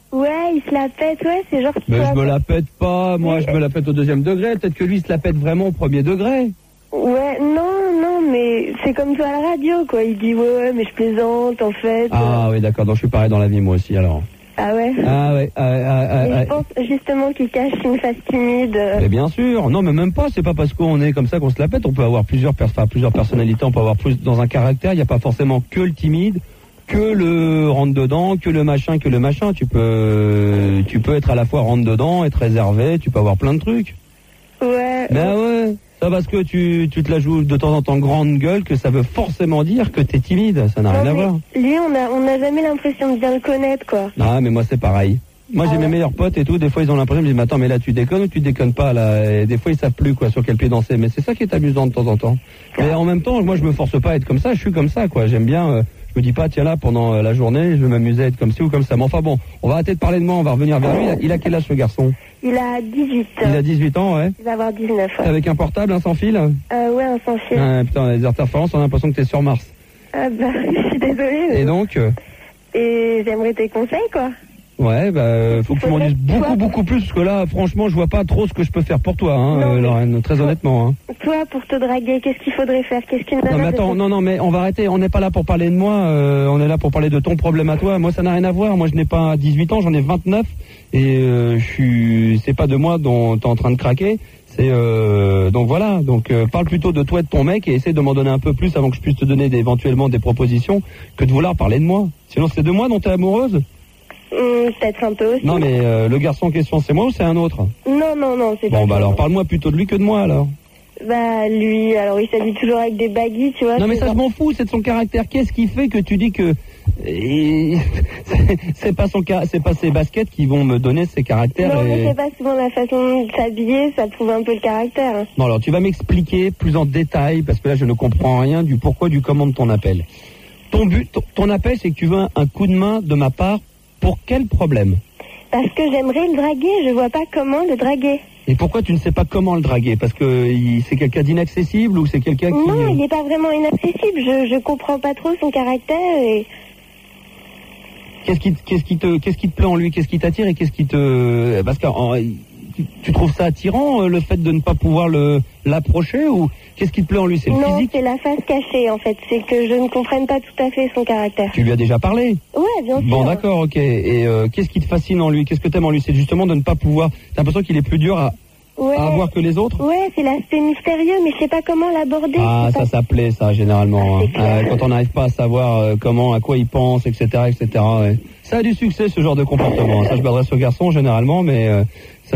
Ouais, il se la pète, ouais, c'est genre... Mais je me la pète pas, moi, je me la pète au deuxième degré. Peut-être que lui, il se la pète vraiment au premier degré. Ouais, non, non, mais c'est comme toi à la radio, quoi. Il dit, ouais, ouais, mais je plaisante, en fait. Ah oui, d'accord, donc je suis pareil dans la vie, moi aussi, alors. Ah ouais Ah ouais, ah, ah, ah, Mais ah, je pense justement qu'il cache une face timide. Mais bien sûr, non mais même pas, c'est pas parce qu'on est comme ça qu'on se la pète, on peut avoir plusieurs, pers- enfin, plusieurs personnalités, on peut avoir plus dans un caractère, il n'y a pas forcément que le timide, que le rentre-dedans, que le machin, que le machin, tu peux tu peux être à la fois rentre-dedans, être réservé, tu peux avoir plein de trucs. Ouais. Ben ouais, ça parce que tu, tu te la joues de temps en temps grande gueule, que ça veut forcément dire que t'es timide, ça n'a rien à voir. Lui, on a, on n'a jamais l'impression de bien le connaître, quoi. Ah mais moi c'est pareil. Moi j'ai mes meilleurs potes et tout, des fois ils ont l'impression, ils me disent mais attends mais là tu déconnes ou tu déconnes pas là, et des fois ils savent plus quoi sur quel pied danser, mais c'est ça qui est amusant de temps en temps. Mais en même temps moi je me force pas à être comme ça, je suis comme ça quoi, j'aime bien, euh, je me dis pas tiens là pendant euh, la journée je vais m'amuser à être comme ci ou comme ça, mais enfin bon, on va arrêter de parler de moi, on va revenir vers lui, il a, il a quel âge ce garçon? Il a dix-huit. Il a dix-huit ans ouais. Il va avoir dix-neuf. Ouais. Avec un portable, un sans fil? Euh, ouais, un sans fil. Ah, putain les interférences on a l'impression que t'es sur Mars. Ah bah, je suis désolée. Mais... Et donc euh... Et j'aimerais tes conseils, quoi. Ouais, bah, faut que tu m'en dises beaucoup, beaucoup plus, parce que là, franchement, je vois pas trop ce que je peux faire pour toi, hein, Non, euh, mais- Lorraine, très honnêtement, hein. Toi, pour te draguer, qu'est-ce qu'il faudrait faire? Qu'est-ce qu'une Non, nana mais attends, devrait- non, non, mais on va arrêter, on n'est pas là pour parler de moi, euh, on est là pour parler de ton problème à toi. Moi, ça n'a rien à voir, moi, je n'ai pas dix-huit ans, j'en ai vingt-neuf, et euh, je suis, c'est pas de moi dont t'es en train de craquer, c'est, euh, donc voilà, donc euh, parle plutôt de toi et de ton mec, et essaie de m'en donner un peu plus avant que je puisse te donner des- éventuellement des propositions, que de vouloir parler de moi. Sinon, c'est de moi dont t'es amoureuse? Hum, peut-être un peu aussi. Non, mais euh, le garçon en question, c'est moi ou c'est un autre? Non, non, non, c'est pas Bon, bah ça. alors, parle-moi plutôt de lui que de moi, alors. Bah, lui, alors il s'habille toujours avec des baguilles, tu vois. Non, mais c'est ça, genre- je m'en fous, c'est de son caractère. Qu'est-ce qui fait que tu dis que et- c'est- c'est pas son ca- c'est pas ses baskets qui vont me donner ses caractères Non, mais et... c'est pas souvent la façon de s'habiller, ça prouve un peu le caractère. hein. Non, alors tu vas m'expliquer plus en détail parce que là je ne comprends rien du pourquoi du comment de ton appel. Ton but, ton, ton appel, c'est que tu veux un, un coup de main de ma part pour quel problème? Parce que j'aimerais le draguer, je vois pas comment le draguer. Et pourquoi tu ne sais pas comment le draguer? Parce que il- c'est quelqu'un d'inaccessible ou c'est quelqu'un qui... Non, il n'est pas vraiment inaccessible, je, je comprends pas trop son caractère et... Qu'est-ce qui, qu'est-ce qui te, qu'est-ce qui te plaît en lui? Qu'est-ce qui t'attire et qu'est-ce qui te, parce que en- tu, tu trouves ça attirant euh, le fait de ne pas pouvoir le l'approcher ou qu'est-ce qui te plaît en lui? C'est le Non, physique? c'est la face cachée en fait, c'est que je ne comprenne pas tout à fait son caractère. Tu lui as déjà parlé? Ouais, bien sûr. Bon, d'accord, ok. Et euh, qu'est-ce qui te fascine en lui? Qu'est-ce que t'aimes en lui? C'est justement de ne pas pouvoir. T'as l'impression qu'il est plus dur à, Ouais. à avoir que les autres? Ouais, c'est l'aspect mystérieux, mais je sais pas comment l'aborder. Ah, c'est ça, pas- ça plaît, ça, généralement. hein. clair. Euh, quand on n'arrive pas à savoir euh, comment, à quoi il pense, et cetera, et cetera. Ouais. Ça a du succès, ce genre de comportement. Ça, je m'adresse aux garçons, généralement, mais euh,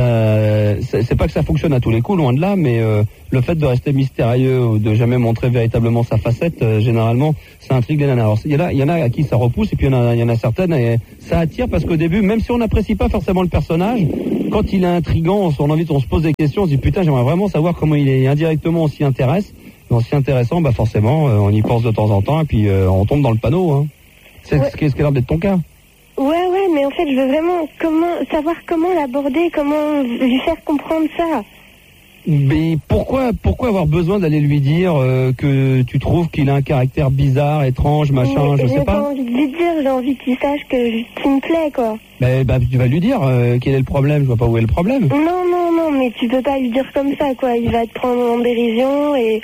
ça, c'est c'est pas que ça fonctionne à tous les coups, loin de là, mais euh, le fait de rester mystérieux ou de jamais montrer véritablement sa facette, euh, généralement, ça intrigue les nanas. Alors, il y en a, il y en a à qui ça repousse, et puis il y en a, il y en a certaines, et ça attire parce qu'au début, même si on n'apprécie pas forcément le personnage, quand il est intriguant, on, on, envie, on se pose des questions, on se dit putain, j'aimerais vraiment savoir comment il est. Indirectement, on s'y intéresse. Et en s'y intéressant, bah forcément, euh, on y pense de temps en temps, et puis euh, on tombe dans le panneau. Hein. C'est Ouais. ce qui ce qui a l'air d'être ton cas. Ouais, ouais, mais en fait, je veux vraiment comment savoir comment l'aborder, comment lui faire comprendre ça. Mais pourquoi, pourquoi avoir besoin d'aller lui dire euh, que tu trouves qu'il a un caractère bizarre, étrange, machin, Mais je j'ai sais pas pas. envie de lui dire, j'ai envie qu'il sache que qu'il me plaît, quoi. Mais bah, tu vas lui dire euh, quel est le problème. Je vois pas où est le problème. Non, non, non, mais tu peux pas lui dire comme ça, quoi. Il va te prendre en dérision et...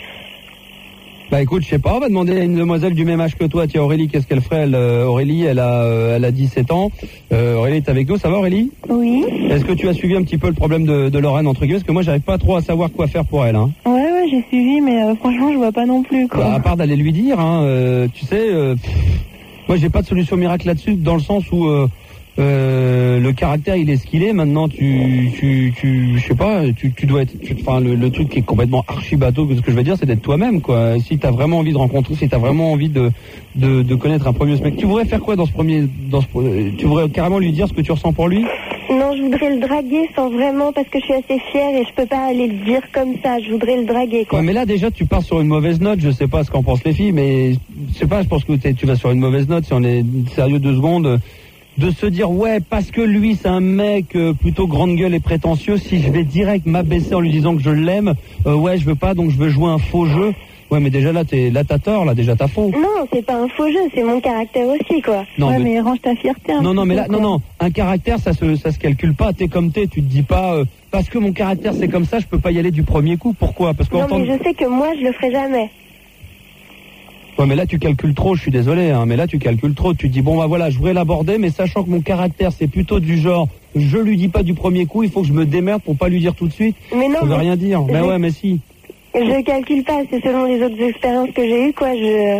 Bah écoute, je sais pas, on va demander à une demoiselle du même âge que toi. Tiens, Aurélie, qu'est-ce qu'elle ferait elle, euh, Aurélie, elle a, euh, elle a dix-sept ans. Euh, Aurélie est avec nous, ça va Aurélie? Oui. Est-ce que tu as suivi un petit peu le problème de, de Lorraine, entre guillemets? Parce que moi, j'arrive pas trop à savoir quoi faire pour elle. Hein. Ouais, ouais, j'ai suivi, mais euh, franchement, je vois pas non plus, quoi. Bah, à part d'aller lui dire, hein, euh, tu sais, euh, pff, moi j'ai pas de solution miracle là-dessus, dans le sens où euh, euh, le caractère il est ce qu'il est. Maintenant, tu, tu, tu, je sais pas, tu, tu dois être, enfin le, le truc qui est complètement archi bateau, ce que je veux dire, c'est d'être toi-même, quoi. Si t'as vraiment envie de rencontrer, si t'as vraiment envie de, de, de connaître un premier mec, tu voudrais faire quoi dans ce premier, dans ce, tu voudrais carrément lui dire ce que tu ressens pour lui? Non, je voudrais le draguer sans vraiment, parce que je suis assez fière et je peux pas aller le dire comme ça. Je voudrais le draguer, quoi. Ouais, mais là déjà tu pars sur une mauvaise note, je sais pas ce qu'en pensent les filles, mais je sais pas, je pense que t'es- tu vas sur une mauvaise note si on est sérieux deux secondes, de se dire ouais parce que lui c'est un mec euh, plutôt grande gueule et prétentieux, si je vais direct m'abaisser en lui disant que je l'aime, euh, ouais je veux pas donc je veux jouer un faux jeu. Ouais, mais déjà là, t'es, là, t'as tort, là, déjà, t'as faux. Non, c'est pas un faux jeu, c'est mon caractère aussi, quoi. Non, ouais, mais- mais... range ta fierté. un Non, non, petit mais peu, là, non, quoi. non, un caractère, ça se, ça se calcule pas. T'es comme t'es, tu te dis pas, euh, parce que mon caractère c'est comme ça, je peux pas y aller du premier coup. Pourquoi? Parce qu'en Non, tant mais que- je sais que moi, je le ferai jamais. Ouais, mais là, tu calcules trop, je suis désolé, hein, mais là, tu calcules trop. Tu te dis, bon, bah voilà, je voudrais l'aborder, mais sachant que mon caractère, c'est plutôt du genre, je lui dis pas du premier coup, il faut que je me démerde pour pas lui dire tout de suite. Mais non, Ça veut mais- rien dire. Mais je- ouais, mais si. Je calcule pas, c'est selon les autres expériences que j'ai eues, quoi. Je...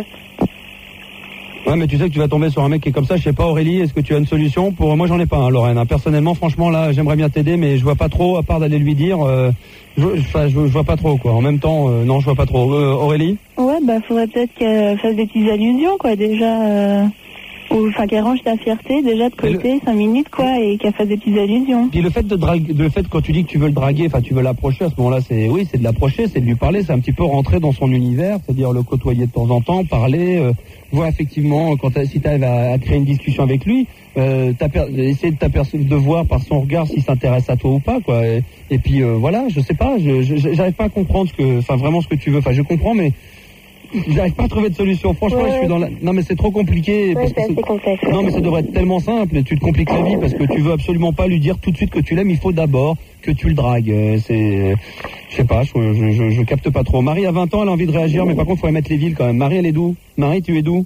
Ouais, mais tu sais que tu vas tomber sur un mec qui est comme ça. Je sais pas, Aurélie, est-ce que tu as une solution pour moi? J'en ai pas, hein, Lorraine. hein. Personnellement, franchement, là, j'aimerais bien t'aider, mais je vois pas trop, à part d'aller lui dire. Euh, je, enfin, je, je vois pas trop, quoi. En même temps, euh, non, je vois pas trop. Euh, Aurélie? Ouais, bah faudrait peut-être qu'elle fasse des petites allusions, quoi, déjà. Euh... ou- Enfin, qu'elle range ta fierté, déjà de côté, cinq minutes, quoi, et qu'elle fasse des petites allusions. Puis le fait de draguer, le fait quand tu dis que tu veux le draguer, enfin tu veux l'approcher, à ce moment-là, c'est oui, c'est de l'approcher, c'est de lui parler, c'est un petit peu rentrer dans son univers, c'est-à-dire le côtoyer de temps en temps, parler, euh, voir effectivement quand t'as- si tu arrives à, à créer une discussion avec lui, euh, t'aper- essayer de t'apercevoir, de voir par son regard s'il s'intéresse à toi ou pas, quoi. Et, et puis euh, voilà, je sais pas, je, je- j'arrive pas à comprendre ce que, enfin vraiment ce que tu veux, enfin je comprends, mais j'arrive pas à trouver de solution. Franchement, Ouais, je suis dans la... Non, mais c'est trop compliqué. Ouais, parce que c'est assez complexe. Non, mais ça devrait être tellement simple. Et tu te compliques la vie parce que tu veux absolument pas lui dire tout de suite que tu l'aimes. Il faut d'abord que tu le dragues. Euh, C'est... Je sais pas, je, je, je, je capte pas trop. Marie a vingt ans, elle a envie de réagir, mais par contre, il faut mettre les villes quand même. Marie, elle est d'où? Marie, tu es d'où?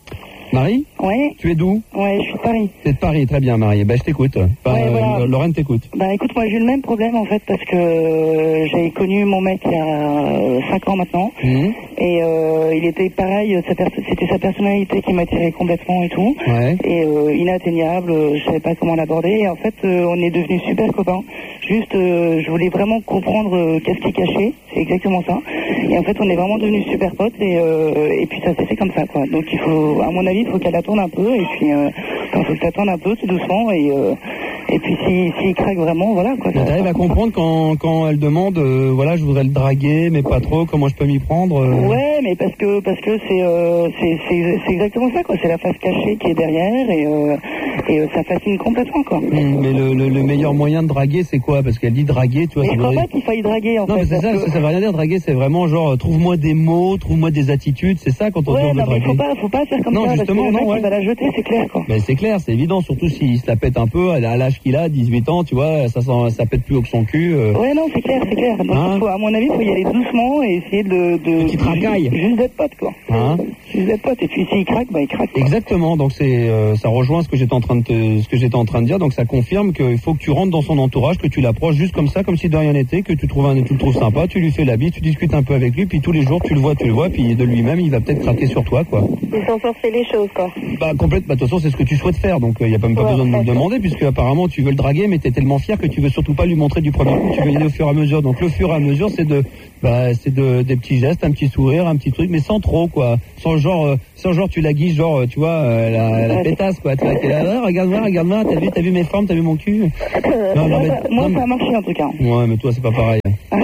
Marie? Ouais. Tu es d'où? Ouais, je suis de Paris. T'es de Paris, très bien, Marie. Ben, je t'écoute. Enfin, Ouais, voilà. euh, Lorraine t'écoute. Bah écoute, moi j'ai eu le même problème en fait parce que euh, j'ai connu mon mec il y a cinq ans maintenant Mhm. et euh, il était pareil, sa perso- c'était sa personnalité qui m'attirait complètement et tout Ouais. et euh, inatteignable, euh, je savais pas comment l'aborder et en fait euh, on est devenus super copains. Juste euh, je voulais vraiment comprendre euh, qu'est-ce qu'il cachait, c'est exactement ça. Et en fait on est vraiment devenus super potes et, euh, et puis ça s'est fait comme ça quoi. Donc il faut, à mon avis, il faut qu'elle attende un peu et puis euh, il faut que t'attendes un peu tout doucement et euh, et puis s'il si, s'il craque vraiment, voilà quoi. Mais t'arrives à comprendre quand, quand elle demande, euh, voilà, je voudrais le draguer, mais pas trop, comment je peux m'y prendre euh Ouais, mais parce que parce que c'est euh, c'est c'est c'est exactement ça quoi. C'est la face cachée qui est derrière et euh, et euh, ça fascine complètement quoi. Hum, mais le, le, le meilleur moyen de draguer, c'est quoi? Parce qu'elle dit draguer, tu vois. Et ça je crois veut pas dire- qu'il faille draguer en Non, fait. mais c'est ça, parce que- ça, ça veut rien dire draguer, c'est vraiment genre, euh, trouve-moi des mots, trouve-moi des attitudes, c'est ça quand on dit Ouais, on veut non, mais draguer. faut pas, faut pas faire comme Non, ça, justement, parce que le non, mec, ouais. il va la jeter, c'est clair, quoi. Ben, c'est clair, c'est évident, surtout s'il se la pète un peu, à l'âge qu'il a, dix-huit ans, tu vois, ça, sent, ça pète plus haut que son cul. euh. Ouais, non, c'est clair, c'est clair. Donc, Hein il faut, à mon avis, il faut y aller doucement et essayer de... de Qui tracaille. Juste d'être pote, quoi. Hein Juste d'être pote. Et puis, s'il craque, bah, il craque. quoi. Exactement, donc c'est euh, ça rejoint ce que j'étais en train de te, ce que j'étais en train de dire, donc ça confirme qu'il faut que tu rentres dans son entourage, que tu l'approches juste comme ça, comme si de rien n'était, que tu trouves un, tu le trouves sympa, tu lui fais la bise, tu discutes un peu avec lui, puis tous les jours tu le vois, tu le vois, puis de lui-même il va peut-être craquer sur toi, quoi. Ils sont forcés les choses, quoi. Bah complète, bah de toute façon c'est ce que tu souhaites faire, donc il n'y a pas même pas Ouais, besoin de me le d'accord. demander, puisque apparemment tu veux le draguer, mais t'es tellement fier que tu veux surtout pas lui montrer du premier coup, tu veux y aller au fur et à mesure. Donc le fur et à mesure c'est de, bah c'est de des petits gestes, un petit sourire, un petit truc, mais sans trop quoi, sans genre, euh, sans genre tu la guises genre, euh, tu vois, euh, la, la pétasse quoi, tu vois, t'es là, ah, regarde-moi, regarde-moi, t'as vu, t'as vu mes formes, t'as vu mon cul. Non, non, moi, mais- ça, moi, non, ça a marché, en tout cas. Ouais, mais toi c'est pas pareil.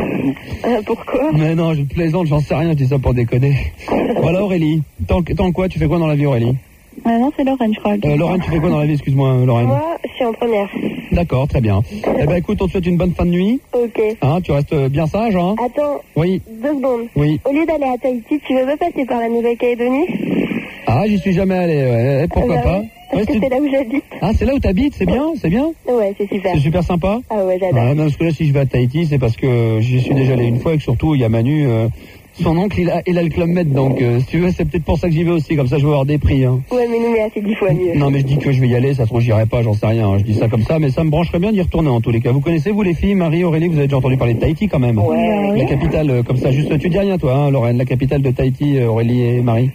Euh, pourquoi? Mais non, je plaisante, j'en sais rien, je dis ça pour déconner. Voilà Aurélie, tant, tant quoi, tu fais quoi dans la vie Aurélie? Ah non, c'est Lorraine, je crois. euh, Lorraine, tu fais quoi dans la vie, excuse-moi Lorraine? Moi, je suis en première. D'accord, très bien. Eh ben écoute, on te souhaite une bonne fin de nuit. Ok. Hein, tu restes bien sage, hein? Attends, Oui. deux secondes. Oui. Au lieu d'aller à Tahiti, tu veux pas passer par la Nouvelle-Calédonie? Ah, j'y suis jamais allé, ouais. Eh, pourquoi Ah, bah pas? ouais, Parce Ouais, que c'est- c'est là où j'habite. Ah, c'est là où t'habites, c'est bien, c'est bien? Ouais, c'est super. C'est super sympa? Ah ouais, j'adore. Ouais, non, parce que là, si je vais à Tahiti, c'est parce que j'y suis déjà allé une fois et que surtout, il y a Manu, euh, son oncle, il a, il a le Club Med, donc euh, si tu veux, c'est peut-être pour ça que j'y vais aussi, comme ça je vais avoir des prix. Hein. Ouais, mais nous, mais c'est dix fois mieux. Non, mais je dis que je vais y aller, ça se trouve, j'irai pas, j'en sais rien, hein. Je dis ça comme ça, mais ça me brancherait bien d'y retourner en tous les cas. Vous connaissez, vous, les filles, Marie, Aurélie, vous avez déjà entendu parler de Tahiti quand même? Ouais. La capitale, euh, comme ça, juste, tu dis rien, toi, hein, Lorraine, la capitale de Tahiti, euh, Aurélie et Marie.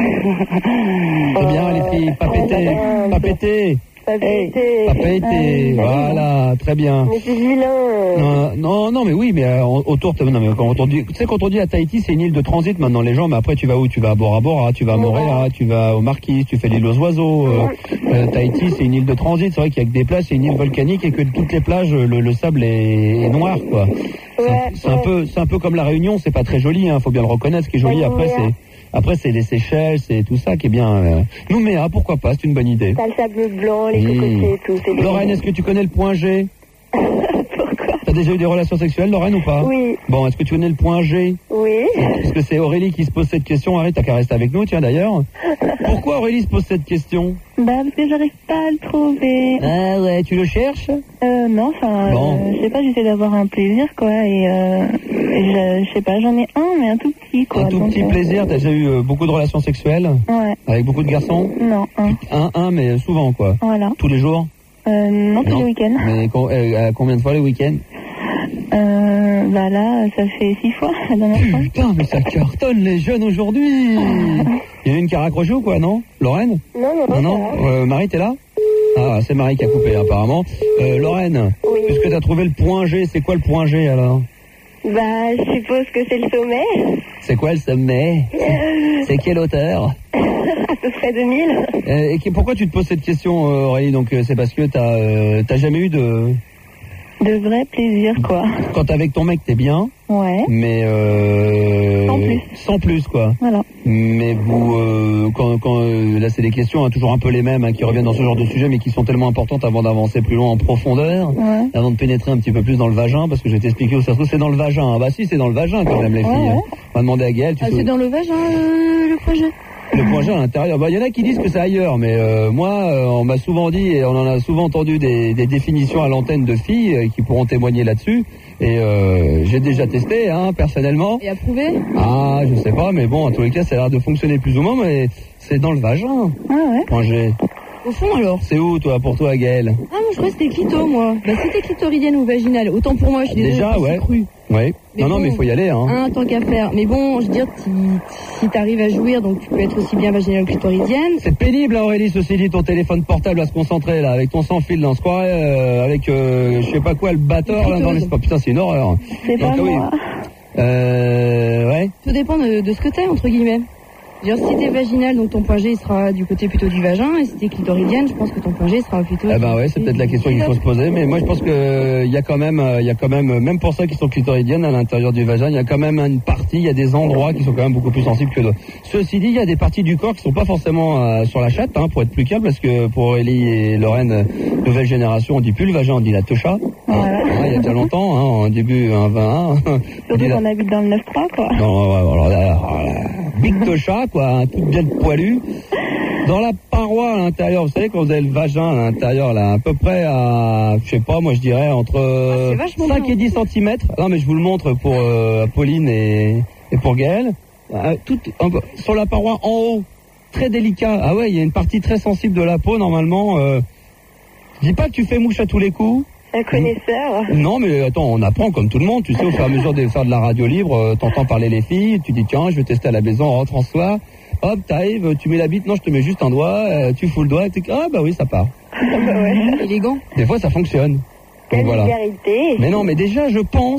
C'est bien, les filles, pas péter, pas péter. Pas pété. Pas péter, voilà, très bien. Mais c'est vilain. Non, non, non, mais oui, mais euh, autour, non, mais quand on dit, tu sais, quand on dit à Tahiti, c'est une île de transit maintenant, les gens, mais après, tu vas où? Tu vas à Bora Bora, tu vas à Moorea, tu vas aux Marquises, tu fais l'île aux oiseaux. Euh, euh, Tahiti, c'est une île de transit, c'est vrai qu'il y a que des plages, c'est une île volcanique et que toutes les plages, le, le sable est, est noir, quoi. C'est un, c'est un peu, c'est un peu comme la Réunion, c'est pas très joli, hein, faut bien le reconnaître, ce qui est joli, après, c'est, après, c'est les Seychelles, c'est tout ça qui est bien. Euh... Nouméa, pourquoi pas, c'est une bonne idée. T'as le sable blanc, les Mmh. cocotiers et tout. c'est des- Lorraine, est-ce que tu connais le point G? Pourquoi? T'as déjà eu des relations sexuelles, Lorraine, ou pas? Oui. Bon, est-ce que tu connais le point G? Oui. Oui. Parce que c'est Aurélie qui se pose cette question. Arrête, t'as qu'à rester avec nous, tiens d'ailleurs. Pourquoi Aurélie se pose cette question? Bah, parce que j'arrive pas à le trouver. Ah ouais, tu le cherches? Euh, non, enfin, Bon. euh, je sais pas, j'essaie d'avoir un plaisir, quoi, et, euh, et je, je sais pas, j'en ai un, mais un tout petit, quoi. Un tout donc, petit euh, plaisir, t'as déjà eu euh, beaucoup de relations sexuelles? Ouais. Avec beaucoup de garçons? Non, un. Un, un, mais souvent, quoi. Voilà. Tous les jours? Euh, non, tous Non. les week-ends. Mais con- euh, à combien de fois les week-ends? Euh, bah là, ça fait six fois, la dernière fois. Putain, mais ça cartonne les jeunes aujourd'hui. Il y a une qui a raccroché ou quoi, non? Lorraine? Non, non, Non, non. Euh, Marie, t'es là? Ah, c'est Marie qui a coupé, apparemment. Euh, Lorraine, puisque t'as trouvé le point G, c'est quoi le point G, alors? Bah, je suppose que c'est le sommet. C'est quoi le sommet? C'est quelle hauteur? À peu près deux mille. Euh, Et qui- pourquoi tu te poses cette question, euh, Aurélie? Donc, euh, c'est parce que t'as euh, t'as jamais eu de... De vrai plaisir, quoi. Quand t'es avec ton mec, t'es bien, Ouais. mais... Euh, Sans plus. Sans plus, quoi. Voilà. Mais vous, euh, quand, quand euh, là c'est des questions hein, toujours un peu les mêmes hein, qui reviennent dans ce genre de sujet, mais qui sont tellement importantes avant d'avancer plus loin en profondeur, Ouais. avant de pénétrer un petit peu plus dans le vagin, parce que je vais t'expliquer où ça se trouve. C'est dans le vagin. Ah bah si, c'est dans le vagin quand même les Ouais, filles. ouais. On va demander à Gaëlle. Tu Ah, sais- c'est dans le vagin, euh, le projet. le point G à l'intérieur. Bah, il y en a qui disent que c'est ailleurs, mais euh, moi, euh, on m'a souvent dit, et on en a souvent entendu des, des définitions à l'antenne de filles euh, qui pourront témoigner là-dessus. Et euh, j'ai déjà testé, hein, personnellement. Et approuvé? Ah, je sais pas, mais bon, en tous les cas, ça a l'air de fonctionner plus ou moins, mais c'est dans le vagin. Ah ouais. Point G. Au fond, alors? C'est où, toi, pour toi, Gaëlle? Ah, moi, je crois que c'était clito, moi. Bah, c'était clitoridienne ou vaginale. Autant pour moi, je suis désolée. Déjà, c'est ouais. cru. Oui. Mais Non, non, bon, mais il faut y aller, hein. Un, tant qu'à faire. Mais bon, je veux dire, si, si t'arrives à jouir, donc tu peux être aussi bien vaginale ou clitoridienne. C'est pénible, hein, Aurélie, ceci dit, ton téléphone portable à se concentrer, là, avec ton sans-fil, là, on se croirait, euh, avec, euh, je sais pas quoi, le batteur, là, dans l'espace. Putain, c'est une horreur. C'est pas Donc, oui. moi. Euh, ouais. Tout dépend de, de ce que t'es, entre guillemets. Je veux dire, si t'es vaginale, donc ton point G il sera du côté plutôt du vagin, et si t'es clitoridienne, je pense que ton point G sera plutôt... Eh ben ouais, c'est peut-être la question qu'il faut se poser, mais moi je pense que il y a quand même, euh, il y a quand même, même pour ceux qui sont clitoridiennes à l'intérieur du vagin, il y a quand même une partie, il y a des endroits qui sont quand même beaucoup plus sensibles que d'autres. Ceci dit, il y a des parties du corps qui sont pas forcément euh, sur la chatte, hein, pour être plus calme, parce que pour Aurélie et Lorraine, euh, nouvelle génération, on dit plus le vagin, on dit la techa. Voilà. Hein, il y a déjà longtemps, hein, en début un vingt un. Surtout qu'on habite dans le neuf trois, quoi. Non, ouais, alors là, alors là, big tocha, quoi, un tout bien poilu. Dans la paroi à l'intérieur, vous savez, quand vous avez le vagin à l'intérieur, là, à peu près à, je sais pas, moi je dirais entre Ah, cinq et dix centimètres. Non, mais je vous le montre pour euh, Pauline et, et pour Gaëlle. Euh, tout, un peu- sur la paroi en haut, très délicat. Ah ouais, il y a une partie très sensible de la peau, normalement. Euh, je dis pas que tu fais mouche à tous les coups. Un connaisseur. Non, mais attends, on apprend comme tout le monde. Tu sais, au fur et à mesure de faire de la radio libre, euh, t'entends parler les filles, tu dis tiens, je vais tester à la maison, on rentre en soi. Hop, t'arrives, tu mets la bite, non, je te mets juste un doigt, euh, tu fous le doigt, et tu dis, ah bah oui, ça part. Ouais. Élégant. Des fois, ça fonctionne. Quelle Donc, voilà. vulgarité. Mais non, mais déjà, je pense,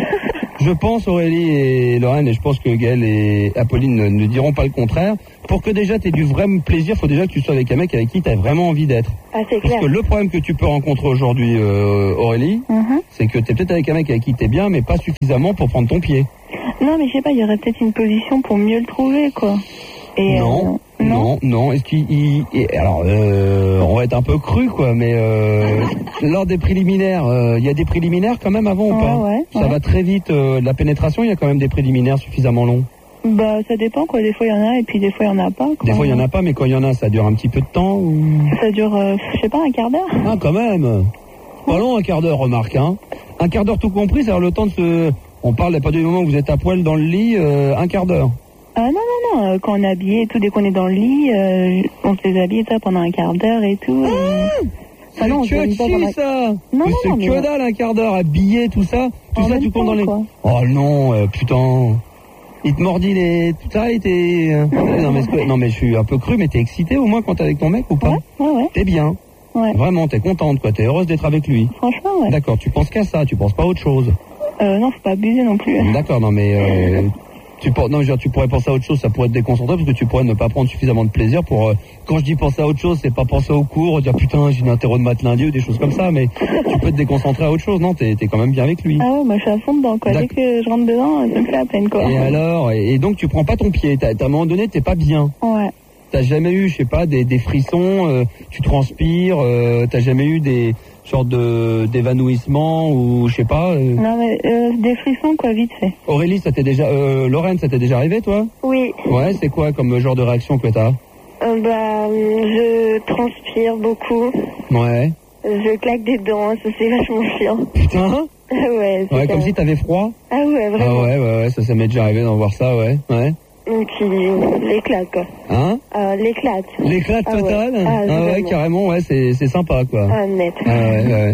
je pense Aurélie et Lorraine, et je pense que Gaëlle et Apolline ne, ne diront pas le contraire. Pour que déjà t'aies du vrai plaisir, faut déjà que tu sois avec un mec avec qui t'as vraiment envie d'être. Ah, c'est Parce clair. que le problème que tu peux rencontrer aujourd'hui, euh, Aurélie, Mhm. c'est que t'es peut-être avec un mec avec qui t'es bien, mais pas suffisamment pour prendre ton pied. Non, mais je sais pas, il y aurait peut-être une position pour mieux le trouver, quoi. Et, Non, euh, non, non. Est-ce qu'il, il- et alors, euh, on va être un peu cru, quoi, mais euh, lors des préliminaires, euh, il y a des préliminaires quand même avant ou pas? Ouais, ouais, Ça ouais. va très vite. euh, de la pénétration, il y a quand même des préliminaires suffisamment longs. Bah, ça dépend, quoi. Des fois, il y en a, et puis des fois, il y en a pas, quoi. Des fois, il y en a pas, mais quand il y en a, ça dure un petit peu de temps. Ou... Ça dure, euh, je sais pas, un quart d'heure. Ah, quand même. Pas long, un quart d'heure, remarque, hein. Un quart d'heure tout compris, c'est-à-dire le temps de se... On parle pas du moment où vous êtes à poil dans le lit, euh, un quart d'heure. Ah non, non, non, euh, quand on est habillé et tout, dès qu'on est dans le lit, euh, on se déshabille ça pendant un quart d'heure et tout. et- C'est non, on se que habille pas chi, pendant- ça. Non, Mais non, c'est non, mais- que dalle, un quart d'heure, habillé, tout ça. Tout En ça, même tu comptes dans temps, les... quoi. Oh non, euh, putain. Il te mordit les... Tout ça, il t'es... euh, non, mais, c'est- non, mais je suis un peu cru, mais t'es excité au moins quand t'es avec ton mec ou pas? Ouais, ouais. T'es bien. Ouais. Vraiment, t'es contente, quoi. T'es heureuse d'être avec lui. Franchement, ouais. D'accord, tu penses qu'à ça, tu penses pas à autre chose. Euh, non, faut pas abuser non plus. D'accord, non, mais... Euh, tu, pour- non, je veux dire, tu pourrais penser à autre chose, ça pourrait te déconcentrer parce que tu pourrais ne pas prendre suffisamment de plaisir pour... euh, quand je dis penser à autre chose, c'est pas penser au cours, dire putain, j'ai une interro de maths lundi ou des choses comme ça, mais tu peux te déconcentrer à autre chose, non? T'es t'es quand même bien avec lui. Ah ouais, moi je suis à fond dedans, quoi. Dès D'accord. que je rentre dedans, ça me fait la peine, quoi. Et alors, et, et donc tu prends pas ton pied, t'as- t'as- à un moment donné, t'es pas bien. Ouais. T'as jamais eu, je sais pas, des, des frissons, euh, tu transpires, euh, t'as jamais eu des... Sorte de d'évanouissement ou je sais pas. euh. Non, mais euh, des frissons, quoi, vite fait. Aurélie, ça t'est déjà, euh, Lorraine, ça t'est déjà arrivé, toi? Oui. Ouais, c'est quoi comme genre de réaction que t'as? Euh, bah, je transpire beaucoup. Ouais. Je claque des dents, ça c'est vachement chiant. Putain. Ouais, c'est Ouais, comme ça. si t'avais froid. Ah ouais, vraiment. Ah ouais, ouais, ouais, ça, ça m'est déjà arrivé d'en voir ça, ouais. Ouais. Donc, il l'éclate, quoi. Hein? Euh, l'éclate. L'éclat Ah ouais. total? Ah, Ah ouais, vraiment. carrément, ouais, c'est, c'est sympa, quoi. Ah, net. Ah ouais, ouais.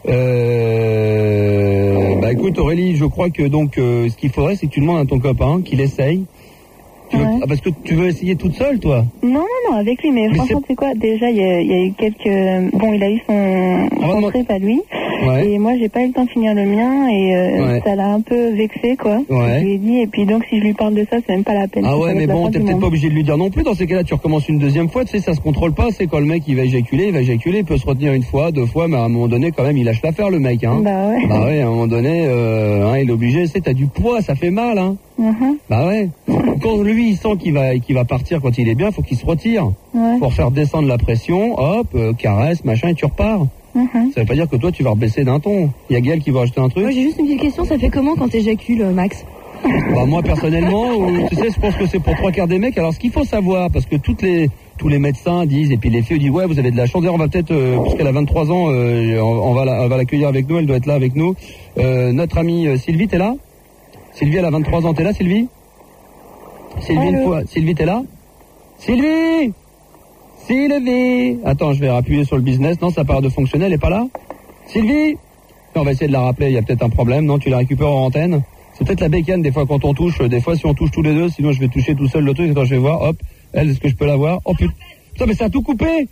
Euh, bah écoute Aurélie, je crois que donc euh, ce qu'il faudrait, c'est que tu demandes à ton copain qu'il essaye. Tu veux- Ouais. ah, parce que tu veux essayer toute seule, toi? Non, non, non, avec lui, mais, Mais franchement, tu sais quoi, déjà, il y, a- il y a eu quelques... Bon, il a eu son, son trip à lui, Ouais. et moi, j'ai pas eu le temps de finir le mien, et euh, Ouais. ça l'a un peu vexé, quoi. Ouais. Je lui ai dit, et puis donc, si je lui parle de ça, c'est même pas la peine. Ah Ça ouais, va mais être la bon, fin t'es du peut-être monde. pas obligé de lui dire non plus. Dans ces cas-là, tu recommences une deuxième fois. Tu sais, ça se contrôle pas. C'est quand le mec il va éjaculer, il va éjaculer, il peut se retenir une fois, deux fois, mais à un moment donné, quand même, il lâche l'affaire, le mec. Hein. Bah ouais. Bah ouais, à un moment donné, euh, hein, il est obligé. Tu sais, t'as du poids, ça fait mal. Hein. Mhm. Bah ouais. Quand lui, il sent qu'il va, qu'il va partir quand il est bien, faut qu'il se retire. Ouais. Pour faire descendre la pression, hop, euh, caresse, machin, et tu repars. Mhm. Ça veut pas dire que toi, tu vas rebaisser d'un ton. Il y a Gaël qui va rajouter un truc. Moi, j'ai juste une petite question, ça fait comment quand t'éjacules, Max? Bah moi personnellement, euh, tu sais, je pense que c'est pour trois quarts des mecs. Alors ce qu'il faut savoir, parce que toutes les tous les médecins disent, et puis les filles disent ouais, vous avez de la chance. D'ailleurs, on va peut-être, euh, puisqu'elle a vingt-trois ans, euh, on, on va la, on va l'accueillir avec nous. Elle doit être là avec nous. Euh, notre amie euh, Sylvie, t'es là? Sylvie, elle a vingt-trois ans. T'es là, Sylvie? Sylvie, une fois. Sylvie, t'es là? Sylvie, Sylvie. Attends, je vais appuyer sur le business. Non, ça part de fonctionner. Elle est pas là? Sylvie. On va essayer de la rappeler. Il y a peut-être un problème. Non, tu la récupères en antenne. C'est peut-être la bécane des fois quand on touche. Des fois si on touche tous les deux, sinon je vais toucher tout seul le truc. Attends, je vais voir. Hop. Elle, est-ce que je peux la voir? Oh putain. Putain, mais ça a tout coupé.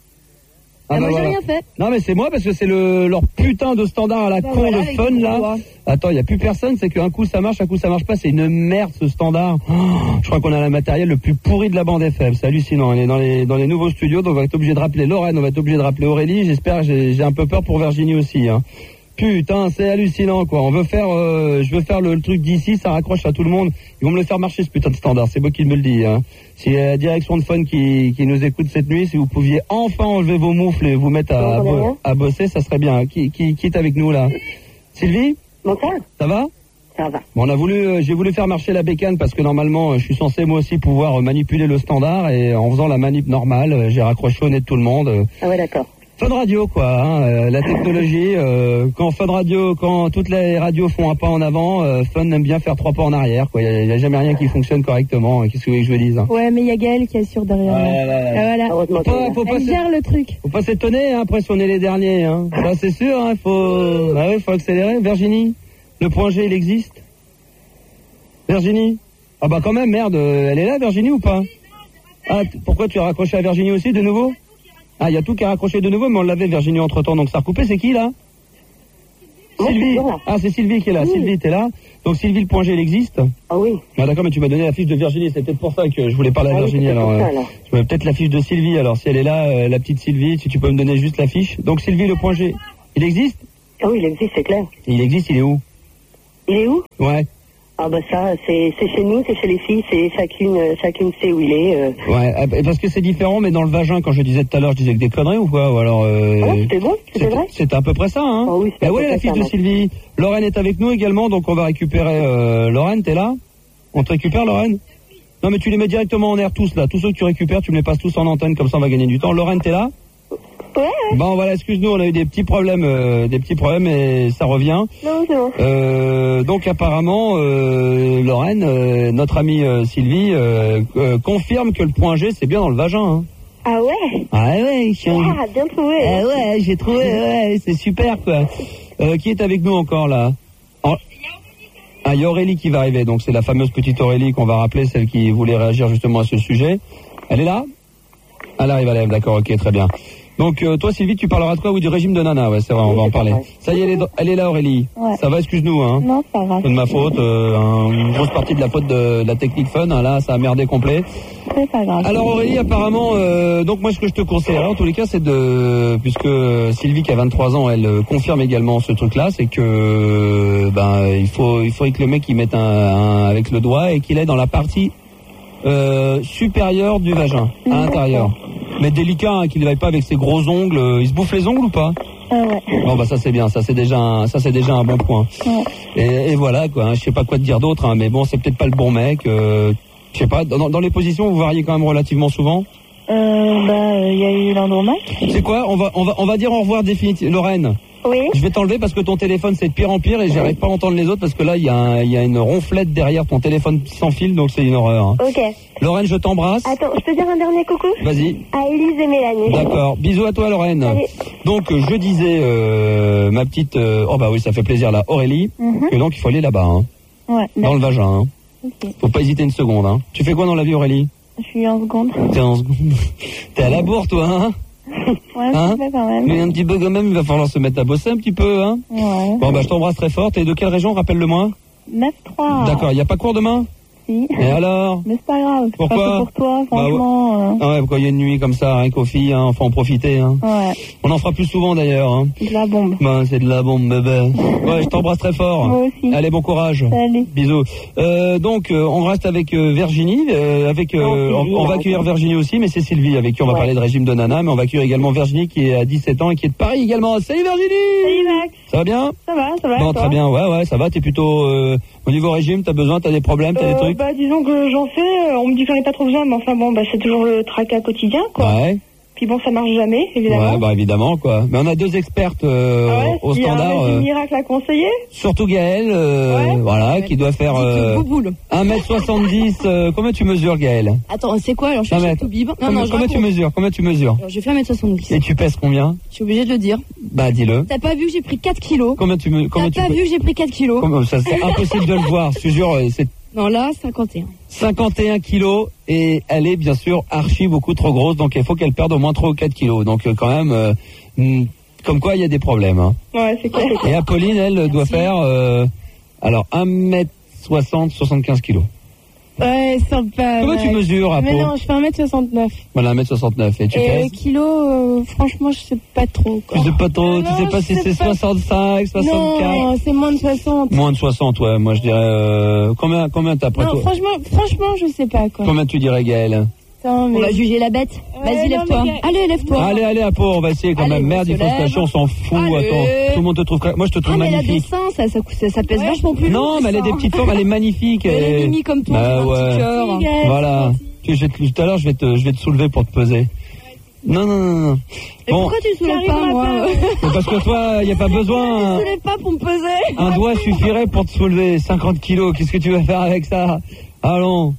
Ah, moi, j'ai voilà. rien fait. Non mais c'est moi parce que c'est le leur putain de standard à la Bah, con voilà, de avec fun ton là. doigt. Attends, il y a plus personne, c'est qu'un coup ça marche, un coup ça marche pas, c'est une merde ce standard. Oh, je crois qu'on a le matériel le plus pourri de la bande F M, c'est hallucinant. On est dans les dans les nouveaux studios, donc on va être obligé de rappeler Lorraine, on va être obligé de rappeler Aurélie, j'espère, j'ai j'ai un peu peur pour Virginie aussi hein. Putain, c'est hallucinant quoi. On veut faire euh, je veux faire le, le truc d'ici, ça raccroche à tout le monde. Ils vont me le faire marcher ce putain de standard, c'est moi qui me le dis hein. Si la direction de Fun qui, qui nous écoute cette nuit, si vous pouviez enfin enlever vos moufles et vous mettre à, à, bo- à bosser, ça serait bien. Qui, qui, qui est avec nous là? Sylvie? Bonsoir. Ça va? Ça va. Bon, on a voulu, euh, j'ai voulu faire marcher la bécane parce que normalement, euh, je suis censé moi aussi pouvoir euh, manipuler le standard et en faisant la manip normale, euh, j'ai raccroché au nez de tout le monde. euh. Ah ouais, d'accord. Fun Radio quoi, hein, euh, la technologie. Euh, quand Fun Radio, quand toutes les radios font un pas en avant, euh, Fun aime bien faire trois pas en arrière. Quoi, il y, y a jamais rien qui fonctionne correctement. Qu'est-ce que vous voulez que je vous dise hein? Ouais, mais il y a Gaël qui assure derrière. Ouais, ouais, ouais. Ah, voilà. Faut pas, faut pas Elle se- gère le truc. Faut pas s'étonner, hein, après si on est les derniers. Hein. Ça c'est sûr, hein, faut, ah ouais, faut accélérer. Virginie, le point G il existe? Virginie? Ah bah quand même, merde, euh, elle est là Virginie ou pas? Ah, t- pourquoi tu as raccroché à Virginie aussi de nouveau? Ah, il y a tout qui a raccroché de nouveau, mais on l'avait Virginie entre temps, donc ça a recoupé, c'est qui là? Sylvie. Ah, c'est Sylvie qui est là. Sylvie, t'es là. Donc Sylvie, le point G, il existe? Ah oui. Ah d'accord, mais tu m'as donné la fiche de Virginie, c'est peut-être pour ça que je voulais parler à Ah oui, Virginie. c'est Alors, pour ça, euh, alors. tu m'as peut-être la fiche de Sylvie, alors si elle est là, euh, la petite Sylvie, si tu peux me donner juste la fiche. Donc Sylvie, le point G, il existe? Ah oui, il existe, c'est clair. Il existe, il est où? Il est où? Ouais. Ah bah ça, c'est c'est chez nous, c'est chez les filles, c'est chacune euh, chacune sait où il est. euh. Ouais, ah, bah, parce que c'est différent, mais dans le vagin, quand je disais tout à l'heure, je disais que des conneries ou quoi? Ou alors, euh, Ah, c'était bon, c'était vrai. c'était à peu près ça, hein? Ah oui, c'était Bah à peu ouais, la près fiche ça, de Max. Sylvie. Lorraine est avec nous également, donc on va récupérer, euh, Lorraine, t'es là? On te récupère, Lorraine? Non, mais tu les mets directement en air tous, là. Tous ceux que tu récupères, tu me les passes tous en antenne, comme ça on va gagner du temps. Lorraine, t'es là? Ouais. Bon, voilà, excuse-nous, on a eu des petits problèmes, euh, des petits problèmes et ça revient. Non, c'est bon. Euh, donc apparemment, euh, Lorraine, euh, notre amie euh, Sylvie, euh, euh, confirme que le point G, c'est bien dans le vagin. Hein. Ah ouais? Ah ouais, je suis un- Ah, bien trouvé. Ah ouais, j'ai trouvé, ouais, c'est super quoi. Euh, qui est avec nous encore là? En- Ah, il y a Aurélie qui va arriver, donc c'est la fameuse petite Aurélie qu'on va rappeler, celle qui voulait réagir justement à ce sujet. Elle est là? Elle arrive, elle arrive, d'accord, ok, très bien. Donc euh, toi Sylvie, tu parleras de quoi? Oui, du régime de Nana, ouais, c'est vrai, on va en parler. Ça y est, elle est, elle est là Aurélie. Ouais. Ça va, excuse-nous, hein. Non, c'est pas grave. C'est de ma faute, euh, un- une grosse partie de la faute de, de la technique Fun, hein, là, ça a merdé complet. C'est pas grave. Alors Aurélie, apparemment, euh, donc moi ce que je te conseillerais en tous les cas, c'est de, puisque Sylvie qui a vingt-trois ans, elle euh, confirme également ce truc-là, c'est que euh, ben il faut il faudrait que le mec il mette un, un avec le doigt et qu'il aille dans la partie euh, supérieure du vagin, à l'intérieur. Mais délicat, hein, qu'il ne aille pas avec ses gros ongles. Il se bouffe les ongles ou pas? Ah ouais. Bon bah ça c'est bien, ça c'est déjà un, ça c'est déjà un bon point. Ouais. Et, et voilà quoi, hein, je sais pas quoi te dire d'autre, hein, mais bon c'est peut-être pas le bon mec. Euh, je sais pas, dans, dans les positions vous variez quand même relativement souvent. Euh, bah, il y a eu l'Andromaque. C'est quoi, on va, on va, on va dire au revoir définitivement. Lorraine. Oui. Je vais t'enlever parce que ton téléphone c'est de pire en pire et j'arrive pas à entendre les autres parce que là il y, y a une ronflette derrière ton téléphone sans fil donc c'est une horreur. Hein. Ok. Lorraine, je t'embrasse. Attends, je peux dire un dernier coucou? Vas-y. À Élise et Mélanie. D'accord. Bisous à toi Lorraine. Salut. Donc je disais euh, ma petite, euh, oh bah oui ça fait plaisir là, Aurélie, Mhm. que donc il faut aller là-bas, hein, Ouais. dans le vagin. Hein. Ok. Faut pas hésiter une seconde. Hein. Tu fais quoi dans la vie Aurélie? Je suis en seconde. T'es en seconde. T'es à la bourre toi, hein? Ouais, Hein un petit peu quand même. Mais un petit peu quand même, il va falloir se mettre à bosser un petit peu, hein. Ouais. Bon bah je t'embrasse très fort. T'es de quelle région, rappelle-le-moi? neuf trois. D'accord, il y a pas cours demain? Si. Et alors? Mais c'est pas grave. Pourquoi? Pas que pour toi, Bah, ouais. franchement. euh, Ah ouais, pourquoi il y a une nuit comme ça, rien qu'aux filles, hein, faut en profiter, hein. Ouais. On en fera plus souvent d'ailleurs, hein. De la bombe. Ben, c'est de la bombe, bébé. Ouais, je t'embrasse très fort. Moi aussi. Allez, bon courage. Salut. Bisous. Euh, donc, euh, on reste avec euh, Virginie. Euh, avec, euh, Non, on, Sylvie, on va là, accueillir encore. Virginie aussi, mais c'est Sylvie avec qui on va Ouais. parler de régime de nana. Mais on va accueillir également Virginie qui est à dix-sept ans et qui est de Paris également. Salut Virginie. Salut Max. Ça va bien? Ça va, ça va. Bon, toi très bien. Ouais, ouais, ça va. T'es plutôt euh, au niveau régime. T'as besoin, t'as des problèmes, t'as des Euh, trucs. bah, disons que j'en fais, euh, on me dit que j'en ai pas trop besoin, mais enfin bon, bah, c'est toujours le tracas quotidien, quoi. Ouais. Puis bon, ça marche jamais, évidemment. Ouais, bah évidemment quoi. Mais on a deux expertes euh, Ah ouais, au il y a un standard. régime euh, miracle à conseiller. Surtout Gaël, euh, Ouais. voilà, qui doit faire euh, Bouboule. un mètre soixante-dix. Euh, combien tu mesures, Gaël? Attends, c'est quoi? Alors, je Non, suis mais- tout bib. Non, Combien, non, je combien tu raconte. mesures? Combien tu mesures? Alors, j'ai fait un mètre soixante-dix. Et tu pèses combien? Je suis obligée de le dire. Bah dis-le. T'as pas vu que j'ai pris quatre kilos? Combien tu me, combien T'as tu pas peux- vu que j'ai pris quatre kilos? Comment- ça c'est impossible de le voir. Je te jure, euh, c'est Non, là, cinquante et un. cinquante et un kilos et elle est bien sûr archi beaucoup trop grosse, donc il faut qu'elle perde au moins trois ou quatre kilos. Donc euh, quand même, euh, hmm, comme quoi il y a des problèmes. Hein. Ouais, c'est clair. Et Apolline, elle doit faire euh, alors un mètre soixante, soixante-quinze kilos. Ouais, sympa. Combien tu mesures, Apo? Mais non, je fais un mètre soixante-neuf. Voilà, un mètre soixante-neuf. Et tu Et pèses? kilos, euh, franchement, je sais pas trop. Tu sais pas trop, tu Non, sais pas je si sais c'est pas. soixante-cinq, soixante-quatre. Non, c'est moins de soixante. Moins de soixante, ouais. Moi, je dirais. Euh, combien, combien t'as après Non, toi? franchement, franchement, je sais pas, quoi. Combien tu dirais, Gaël? Putain, mais- On va juger la bête. Ouais, Vas-y, non, lève-toi. mais Ga- Allez, lève-toi. Allez, allez, Apo, on va essayer quand Allez, même. on Merde, se il faut se lève. lâcher, on s'en fout. Allez. Attends, tout le monde te trouve. Moi, je te trouve Ah, mais elle a des magnifique. seins, ça, ça, ça, ça pèse vachement plus Non, lourd. mais elle a des petites formes, elle est magnifique. Elle est et- mimi comme toi, Bah un petit ouais. cœur. Voilà. Tu- je vais te- Tout à l'heure, je vais te, je vais te soulever pour te peser. Non, non, non, non. Et Bon, pourquoi tu ne soulèves pas, moi c'est parce que toi, il n'y a pas besoin. Tu soulèves pas pour me peser. Un doigt suffirait pour te soulever. cinquante kilos, qu'est-ce que tu vas faire avec ça? Allons.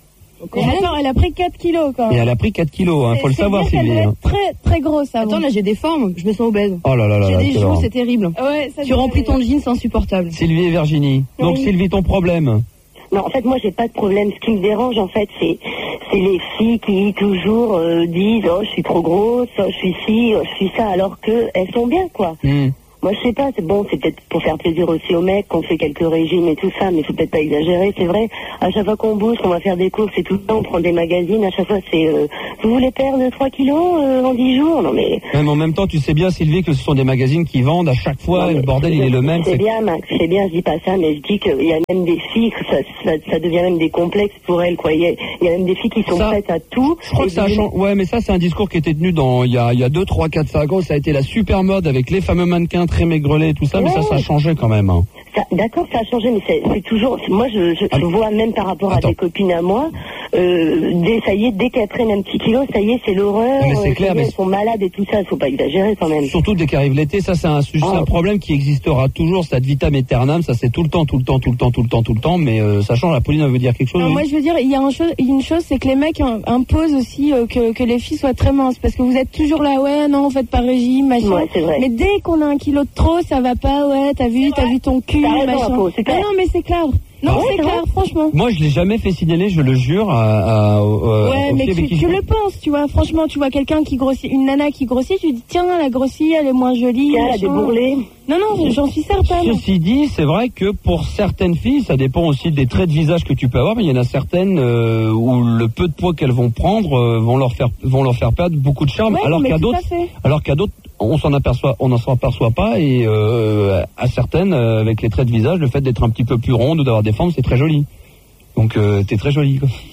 Et attends, elle a pris quatre kilos, quand Et même. elle a pris quatre kilos, hein. Faut le C'est savoir, dire qu'elle Sylvie. doit hein. être très, très grosse, avant. Attends, là, j'ai des formes. Je me sens obèse. Oh là là là J'ai là, des quelle joues, horreur. c'est terrible. Ouais, ça Tu remplis ton jean, c'est insupportable. Sylvie et Virginie. Donc, Oui. Sylvie, ton problème? Non, en fait, moi, j'ai pas de problème. Ce qui me dérange, en fait, c'est c'est les filles qui toujours euh, disent oh je suis trop grosse, oh, je suis ci, oh, je suis ça, alors que elles sont bien, quoi. Hmm. Moi, je sais pas. C'est bon, c'est peut-être pour faire plaisir aussi aux mecs qu'on fait quelques régimes et tout ça, mais faut peut-être pas exagérer. C'est vrai. À chaque fois qu'on bouge, qu'on va faire des courses et tout le temps, on prend des magazines. À chaque fois, c'est euh, vous voulez perdre trois kilos euh, en dix jours? Non, mais Même en même temps, tu sais bien, Sylvie, que ce sont des magazines qui vendent à chaque fois, Non, et mais le bordel, il est le même. C'est c'est- bien, Max, c'est bien, je dis pas ça, mais je dis qu'il y a même des filles, que ça, ça, ça devient même des complexes pour elles, quoi. Il y a, il y a même des filles qui sont Ça, prêtes à tout. Je crois Et que ça a vous- changé. Ouais, mais ça, c'est un discours qui était tenu dans, il y a, il y a deux, trois, quatre, cinq ans. Ça a été la super mode avec les fameux mannequins très maigrelet et tout ça, mais ça, ça a changé quand même. hein. Ça- D'accord, ça a changé, mais c'est c'est toujours. Moi, je, je, je vois même par rapport à des copines à moi, euh, dès, ça y est, dès qu'elles prennent un petit kilo, ça y est, c'est l'horreur. Mais c'est euh, clair, ça y est, mais- elles sont malades et tout ça. Faut pas exagérer quand même. Surtout dès qu'arrive l'été, ça, c'est un, sujet- c'est un problème qui existera toujours, c'est ad vitam aeternam, ça, c'est tout le temps, tout le temps, tout le temps, tout le temps, tout le temps, mais euh, ça change. Apolline, elle veut dire quelque chose? Non, oui moi je veux dire, il y a un chose, une chose, c'est que les mecs im- imposent aussi euh, que, que les filles soient très minces, parce que vous êtes toujours là, ouais, non, faites pas régime, machin. Ouais, c'est vrai. Mais dès qu'on a un kilo de trop, ça va pas, ouais, t'as vu, t'as vu ton cul, T'as raison, machin. Apo, c'est clair. Mais non, mais c'est clair. Non, Ah ouais, c'est c'est clair, franchement. Moi, je l'ai jamais fait signaler, je le jure, à, à, euh, Ouais, aux mais filles avec tu, qui je- tu le penses, tu vois. Franchement, tu vois quelqu'un qui grossit, une nana qui grossit, tu dis, tiens, elle a grossi, elle est moins jolie. Tiens, elle a machin. des bourrelets. Non, non, j'en suis certaine. Ceci dit, c'est vrai que pour certaines filles, ça dépend aussi des traits de visage que tu peux avoir, mais il y en a certaines euh, où le peu de poids qu'elles vont prendre euh, vont leur faire vont leur faire perdre beaucoup de charme, Ouais, alors mais qu'à tout à d'autres, fait. alors qu'à d'autres, on s'en aperçoit, on n'en s'en aperçoit pas, et euh, à certaines, euh, avec les traits de visage, le fait d'être un petit peu plus ronde ou d'avoir des formes, c'est très joli. Donc euh, t'es très jolie. quoi.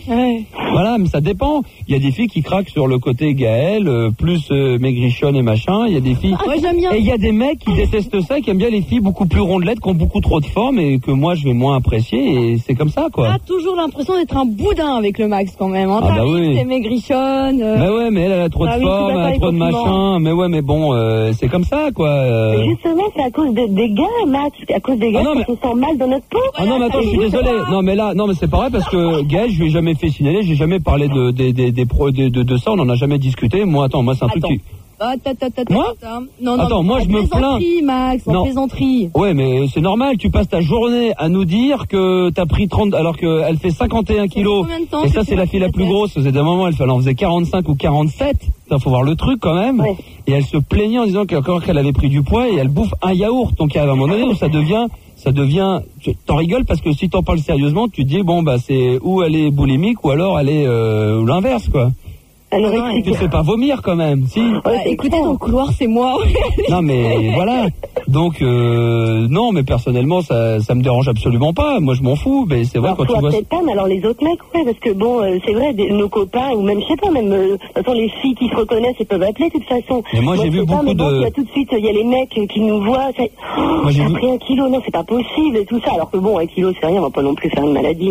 Ouais. Voilà, mais ça dépend. Il y a des filles qui craquent sur le côté Gaël, euh, plus euh, maigrichonne et machin. Il y a des filles. Moi, j'aime bien. Et il y a des mecs qui détestent ça, qui aiment bien les filles beaucoup plus rondelettes, qui ont beaucoup trop de forme et que moi je vais moins apprécier. Et c'est comme ça, quoi. T'as toujours l'impression d'être un boudin avec le Max quand même. Hein. Ah bah T'arrives, oui. t'es maigrichonne. euh. Mais ouais, mais elle, elle a trop de Ah oui, forme, tu elle vas a pas trop de les compliments. machin. Mais ouais, mais bon, euh, c'est comme ça, quoi. euh. Mais justement, c'est à cause de- des gars, Max. À cause des gars, Ah non, mais- on se sent mal dans notre peau. Ah non, mais attends, je suis désolé. Non, mais là, non, mais c'est pareil parce que Gaël, je lui ai jamais fait signaler, j'ai jamais parlé de, des, des, des pro, de, de, de ça, on en a jamais discuté. Moi, attends, moi, c'est un truc Attends. qui. Ah, ta, ta, ta, ta, Moi ta. Non, non, Attends, moi, en je me plains. plaisanterie, Max, en Non. plaisanterie. Ouais, mais c'est normal, tu passes ta journée à nous dire que t'as pris trente, alors qu'elle fait cinquante et un kilos. combien de temps Et que ça, tu c'est la vas fille la faire plus la grosse. C'était un moment, elle, elle en faisait quarante-cinq ou quarante-sept. Ça, faut voir le truc quand même. Ouais. Et elle se plaignait en disant qu'encore qu'elle avait pris du poids et elle bouffe un yaourt. Donc, à un moment donné où ça devient, ça devient, tu t'en rigoles parce que si t'en parles sérieusement, tu te dis, bon, bah, c'est ou elle est boulimique ou alors elle est, euh, ou l'inverse, quoi. Alors, Tu te fais pas vomir quand même, si. Bah, écoutez, dans le couloir, c'est moi. Non mais voilà. Donc euh, non, mais personnellement ça ça me dérange absolument pas. Moi je m'en fous, mais c'est vrai Alors, quand tu toi, vois. peut-être pas, mais alors les autres mecs, ouais, parce que bon, euh, c'est vrai, des- nos copains, ou même, je sais pas, même, euh, de toute façon, les filles qui se reconnaissent, elles peuvent appeler, de toute façon. Mais moi, j'ai je vu sais pas, beaucoup mais bon, de- il y a tout de suite, il y a les mecs euh, qui nous voient, ça... oh, Moi, j'ai t'as vu- pris un kilo, non, c'est pas possible, et tout ça, alors que bon, un kilo, c'est rien, on va pas non plus faire une maladie.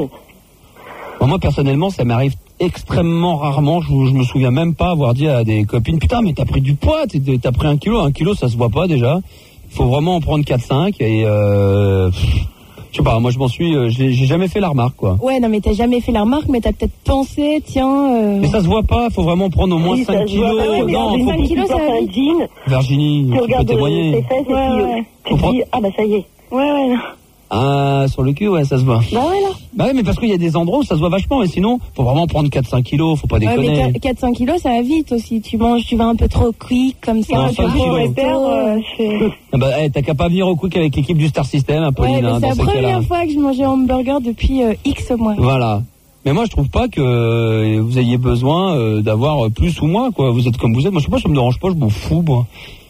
Bon, moi personnellement ça m'arrive extrêmement rarement. Je, je me souviens même pas avoir dit à des copines, putain mais t'as pris du poids, t'es- t'as pris un kilo, un kilo ça se voit pas déjà. Il faut vraiment en prendre quatre cinq et euh, pff, je sais pas. Moi je m'en suis, euh, j'ai j'ai jamais fait la remarque quoi. Ouais, non, mais t'as jamais fait la remarque, mais t'as peut-être pensé, tiens. euh, Mais ça se voit pas. Faut vraiment prendre au moins Oui, ça cinq se voit kilos. pas, ouais, mais Non, alors, faut- cinq kilos, ça va vite. Jean, Virginie, tu tu peux regardes euh, témoigner. ses fesses, et Ouais, puis, euh, ouais. tu te dis, ah bah ça y est. Ouais, ouais, non. Ah, sur le cul, ouais, ça se voit. Bah ouais, là. Bah oui, mais parce qu'il y a des endroits où ça se voit vachement, mais sinon, faut vraiment prendre quatre cinq kilos, faut pas Ouais, déconner. mais quatre cinq kilos, ça va vite aussi. Tu manges, tu vas un peu trop quick, comme ça. Non, tu cinq vas kilos. trop Perdre, euh, je fais- Ah bah, hey, t'as qu'à pas venir au quick avec l'équipe du Star System, Apolline, Ouais, mais hein, c'est dans la ces cas-là. première fois que je mangeais un hamburger depuis euh, X mois. Voilà. Mais moi, je trouve pas que euh, vous ayez besoin euh, d'avoir plus ou moins, quoi. Vous êtes comme vous êtes. Moi, je sais pas, ça me dérange pas, je m'en fous, moi.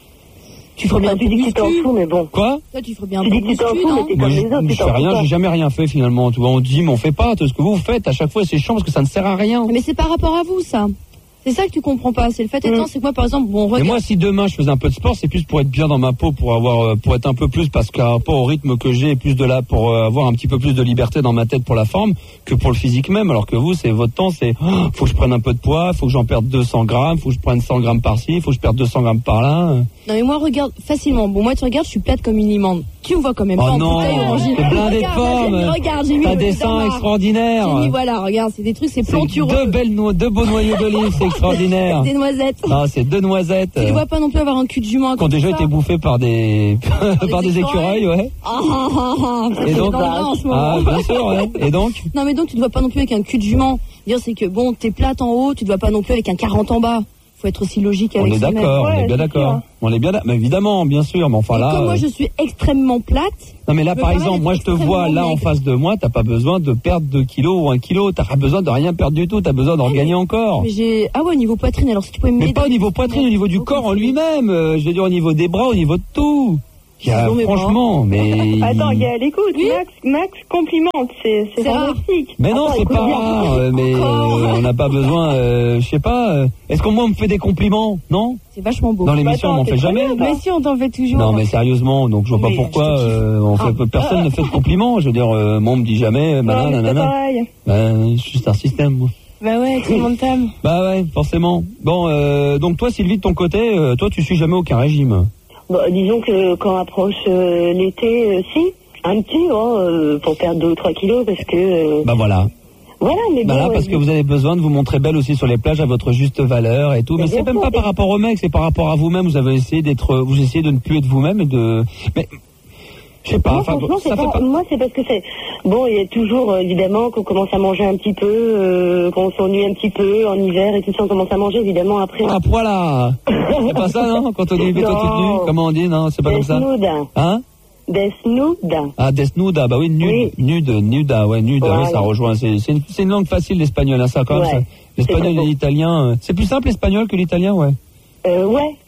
Tu ferais bien Tu dis que tu t'en fous, mais bon. Quoi? Toi, tu ferais bien Tu un dis peu que tu t'en muscu, fous, non mais t'es Moi, comme je, les autres, je tu fais t'en fous rien, pas. j'ai jamais rien fait finalement. Tu vois, on dit, mais on fait pas. Tout ce que vous faites, à chaque fois, c'est chiant parce que ça ne sert à rien. Mais c'est par rapport à vous, ça. C'est ça que tu comprends pas. C'est le fait étant, c'est que moi, par exemple, bon, Mais regarde. moi, si demain je faisais un peu de sport, c'est plus pour être bien dans ma peau, pour avoir, euh, pour être un peu plus, parce qu'à rapport au rythme que j'ai, plus de là, pour euh, avoir un petit peu plus de liberté dans ma tête pour la forme, que pour le physique même. Alors que vous, c'est votre temps, c'est, oh, faut que je prenne un peu de poids, faut que j'en perde deux cents grammes, faut que je prenne cent grammes par-ci, faut que je perde deux cents grammes par-là. Non, mais moi, regarde, facilement. Bon, moi, tu regardes, je suis plate comme une limande. Tu me vois quand même Oh pas en non, bouteille orangine. t'es blindé de Regarde, forme. j'ai mis- Regarde, j'ai mis T'as le des dans seins ma- extraordinaires. J'ai mis, voilà, regarde, c'est des trucs, c'est C'est plantureux. deux belles no- deux beaux noyaux d'olive, c'est extraordinaire. Des noisettes. Ah, c'est deux noisettes. Tu ne dois pas non plus avoir un cul de jument à Qui ont côté déjà de ça. été bouffés par des, par des écureuils, ouais. Ah, ah, ah, ah, Et c'est donc, dans le bain en ce moment. ah, bien sûr, ouais. Et donc? Non, mais donc, tu ne dois pas non plus avec un cul de jument. Dire, c'est que bon, t'es plate en haut, tu ne dois pas non plus avec un quarante en bas. Faut être aussi logique On avec est soi-même. d'accord, on est bien c'est d'accord. sûr. On est bien, d'ac- mais évidemment, bien sûr, mais enfin Et là. comme moi, euh, je suis extrêmement plate. Non mais là je me par permets exemple, d'être moi je te vois extrêmement là en maigre. face de moi, t'as pas besoin de perdre deux kilos ou un kilo, t'as pas besoin de rien perdre du tout, t'as besoin d'en gagner encore. Mais j'ai. Ah ouais, au niveau poitrine, alors si tu pouvais m'aider. Mais pas au niveau poitrine, au niveau du corps en lui-même, euh, je veux dire au niveau des bras, au niveau de tout. Il y a- Non, mais franchement, mais... Attends, Gaël, écoute, Max, Max complimente, c'est c'est C'est rare. fantastique. Mais non, Attends, c'est écoute pas bien. rare, euh, mais euh, on n'a pas besoin, euh, je sais pas, euh, est-ce qu'on moi on me fait des compliments, non? C'est vachement beau. Dans l'émission, Bah, on attends, m'en fait c'est jamais. très bien, Mais si, on t'en fait toujours. Non mais sérieusement, donc je vois pas Mais pourquoi je te kiffe. euh, on fait, Ah. personne ne fait de compliments, je veux dire, euh, moi on me dit jamais, Non, nanana, mais c'est pas nanana. pareil. Ben, je suis un système, moi. Bah ouais, tout le monde t'aime. Bah ouais, forcément. Bon, euh, donc toi, Sylvie, de ton côté, euh, toi, tu suis jamais aucun régime. Bon, disons que quand approche euh, l'été, euh, si, un petit, oh, euh, pour perdre deux ou trois kilos, parce que... euh, Bah voilà. voilà, mais Bah bon... là, parce euh, que vous avez besoin de vous montrer belle aussi sur les plages à votre juste valeur et tout. Mais Mais c'est bien même sûr, pas par et- rapport aux mecs, c'est par rapport à vous-même. Vous avez essayé d'être, vous essayez de ne plus être vous-même et de. Mais je sais pas. Moi, Enfin, franchement, ça c'est fait pas, pas. moi, c'est parce que c'est... Bon, il y a toujours, euh, évidemment, qu'on commence à manger un petit peu, euh, qu'on s'ennuie un petit peu en hiver et tout ça, on commence à manger, évidemment, après... Ah, poila. C'est pas ça, non? Quand on dit béton toute nue, comment on dit? Non, c'est pas comme ça. Desnuda. Hein? Desnuda. Ah, desnuda, bah oui, nude, nude, nuda, ouais, nude, Voilà. oui, ça rejoint. C'est c'est une, c'est une langue facile, l'espagnol, hein, ça, quand même. Ouais. ça. L'espagnol C'est et vrai. l'italien, euh, c'est plus simple l'espagnol que l'italien, ouais. Euh, ouais.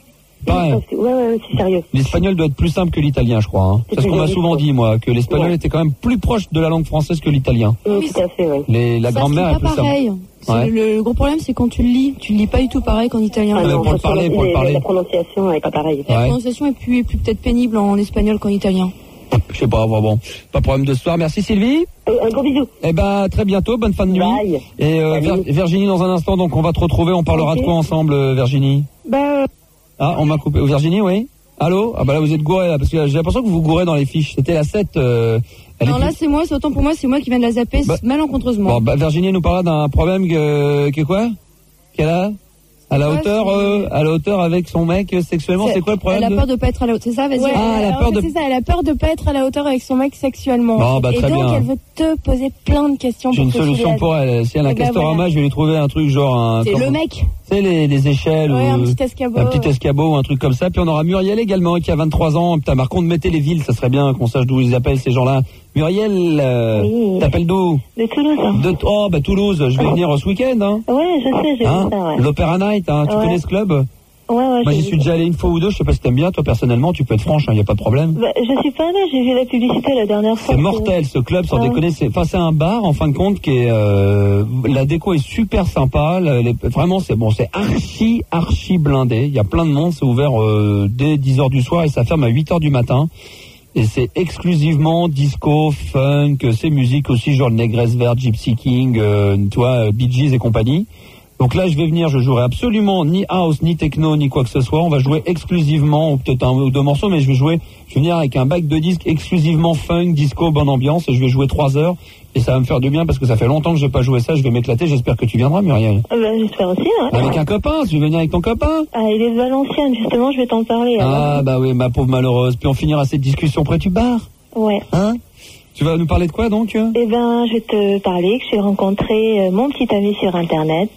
Pareil. Ouais, ouais, ouais, c'est sérieux. L'espagnol doit être plus simple que l'italien, je crois. Hein. C'est ce qu'on m'a souvent dit, moi, que l'espagnol Ouais. était quand même plus proche de la langue française que l'italien. Oui, tout à fait, oui. Les, la Ça grand-mère se est lit plus pas pareil. simple. C'est Ouais. Le, le gros problème, c'est quand tu le lis. Tu le lis pas du tout pareil qu'en italien. Ah non, pour le parce que parler, pour le la- parler. La prononciation est pas pareille. La Ouais. prononciation est plus, est plus peut-être pénible en espagnol qu'en italien. Je sais pas, bon, bon. Pas de problème de ce soir. Merci Sylvie. Euh, un gros bisou. Eh ben, très bientôt. Bonne fin de nuit. Bye. Et euh, Salut. Vir- Virginie, dans un instant, donc on va te retrouver. On parlera Ok. de quoi ensemble, euh, Virginie? Bah, Ah, on m'a coupé. Oh, Virginie, oui? Allô? Ah bah là, vous êtes gouré, là, parce que j'ai l'impression que vous vous gourez dans les fiches. C'était la sept. Euh, elle Non, est là, plus- c'est moi, c'est autant pour moi, c'est moi qui viens de la zapper Bah- malencontreusement. Bon, bah, Virginie nous parlera d'un problème que, que quoi? Qu'elle a? À la Ouais, hauteur, c'est- euh, à la hauteur avec son mec euh, sexuellement, c'est quoi le problème? Elle a de- peur de pas être à la hauteur. C'est ça, vas-y. ouais, Ah, elle a alors, peur de- C'est ça, elle a peur de pas être à la hauteur avec son mec sexuellement. Bon, bah, et très donc, bien. elle veut te poser plein de questions J'ai pour une te filer solution la- pour elle. Si elle a un Eh ben, Castorama, voilà. je vais lui trouver un truc genre un. C'est comment- le mec. Tu sais, les, les échelles Ouais, ou un petit escabeau. un petit escabeau ou un truc comme ça. Puis on aura Muriel également qui a vingt-trois ans. Putain, par contre, mettez les villes, ça serait bien qu'on sache d'où ils appellent ces gens-là. Muriel, euh, Oui. t'appelles d'où? De Toulouse. hein. De Oh, bah Toulouse. Je vais venir ce week-end. Hein. Ouais, je sais, j'ai Hein vu ça, ouais. L'Opéra Night. Hein. Tu Ouais. connais ce club? Ouais, ouais, Moi, j'ai j'y vu suis ça. déjà allé une fois ou deux. Je sais pas si t'aimes bien. Toi, personnellement, tu peux être franche. Il y a pas de problème. Bah, je suis pas là, j'ai vu la publicité la dernière fois. C'est mortel ce club, sans Ah. déconner. C'est, enfin, c'est un bar en fin de compte qui est, euh, la déco est super sympa. la- les- vraiment, c'est bon, c'est archi archi blindé. Il y a plein de monde. C'est ouvert euh, dès dix heures du soir et ça ferme à huit heures du matin. Et c'est exclusivement disco, funk, c'est musique aussi, genre le Négresse Verte, Gypsy King, euh, tu vois, Bee Gees et compagnie. Donc là, je vais venir, je jouerai absolument ni house, ni techno, ni quoi que ce soit. On va jouer exclusivement, ou peut-être un ou deux morceaux, mais je vais jouer, je vais venir avec un bac de disques exclusivement funk, disco, bonne ambiance, et je vais jouer trois heures. Et ça va me faire du bien parce que ça fait longtemps que j'ai pas joué ça. Je vais m'éclater. J'espère que tu viendras, Muriel. Ah bah, j'espère aussi, ouais. Avec un copain, tu veux venir avec ton copain? Ah, il est de Valenciennes, justement, je vais t'en parler. alors. Ah bah oui, ma pauvre malheureuse. Puis on finira cette discussion près du bar. Ouais. Hein? Tu vas nous parler de quoi donc? Eh ben, je vais te parler que j'ai rencontré euh, mon petit ami sur Internet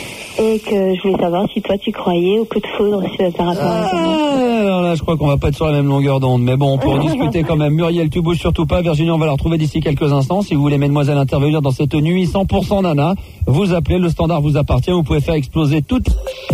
et que je voulais savoir si toi tu croyais au coup de foudre sur- par rapport à ça. Ah, alors là, je crois qu'on va pas être sur la même longueur d'onde, mais bon, on peut en discuter quand même. Muriel, tu bouges surtout pas. Virginie, on va la retrouver d'ici quelques instants. Si vous voulez, mesdemoiselles, intervenir dans cette nuit cent pour cent nana, vous appelez, le standard vous appartient. Vous pouvez faire exploser toute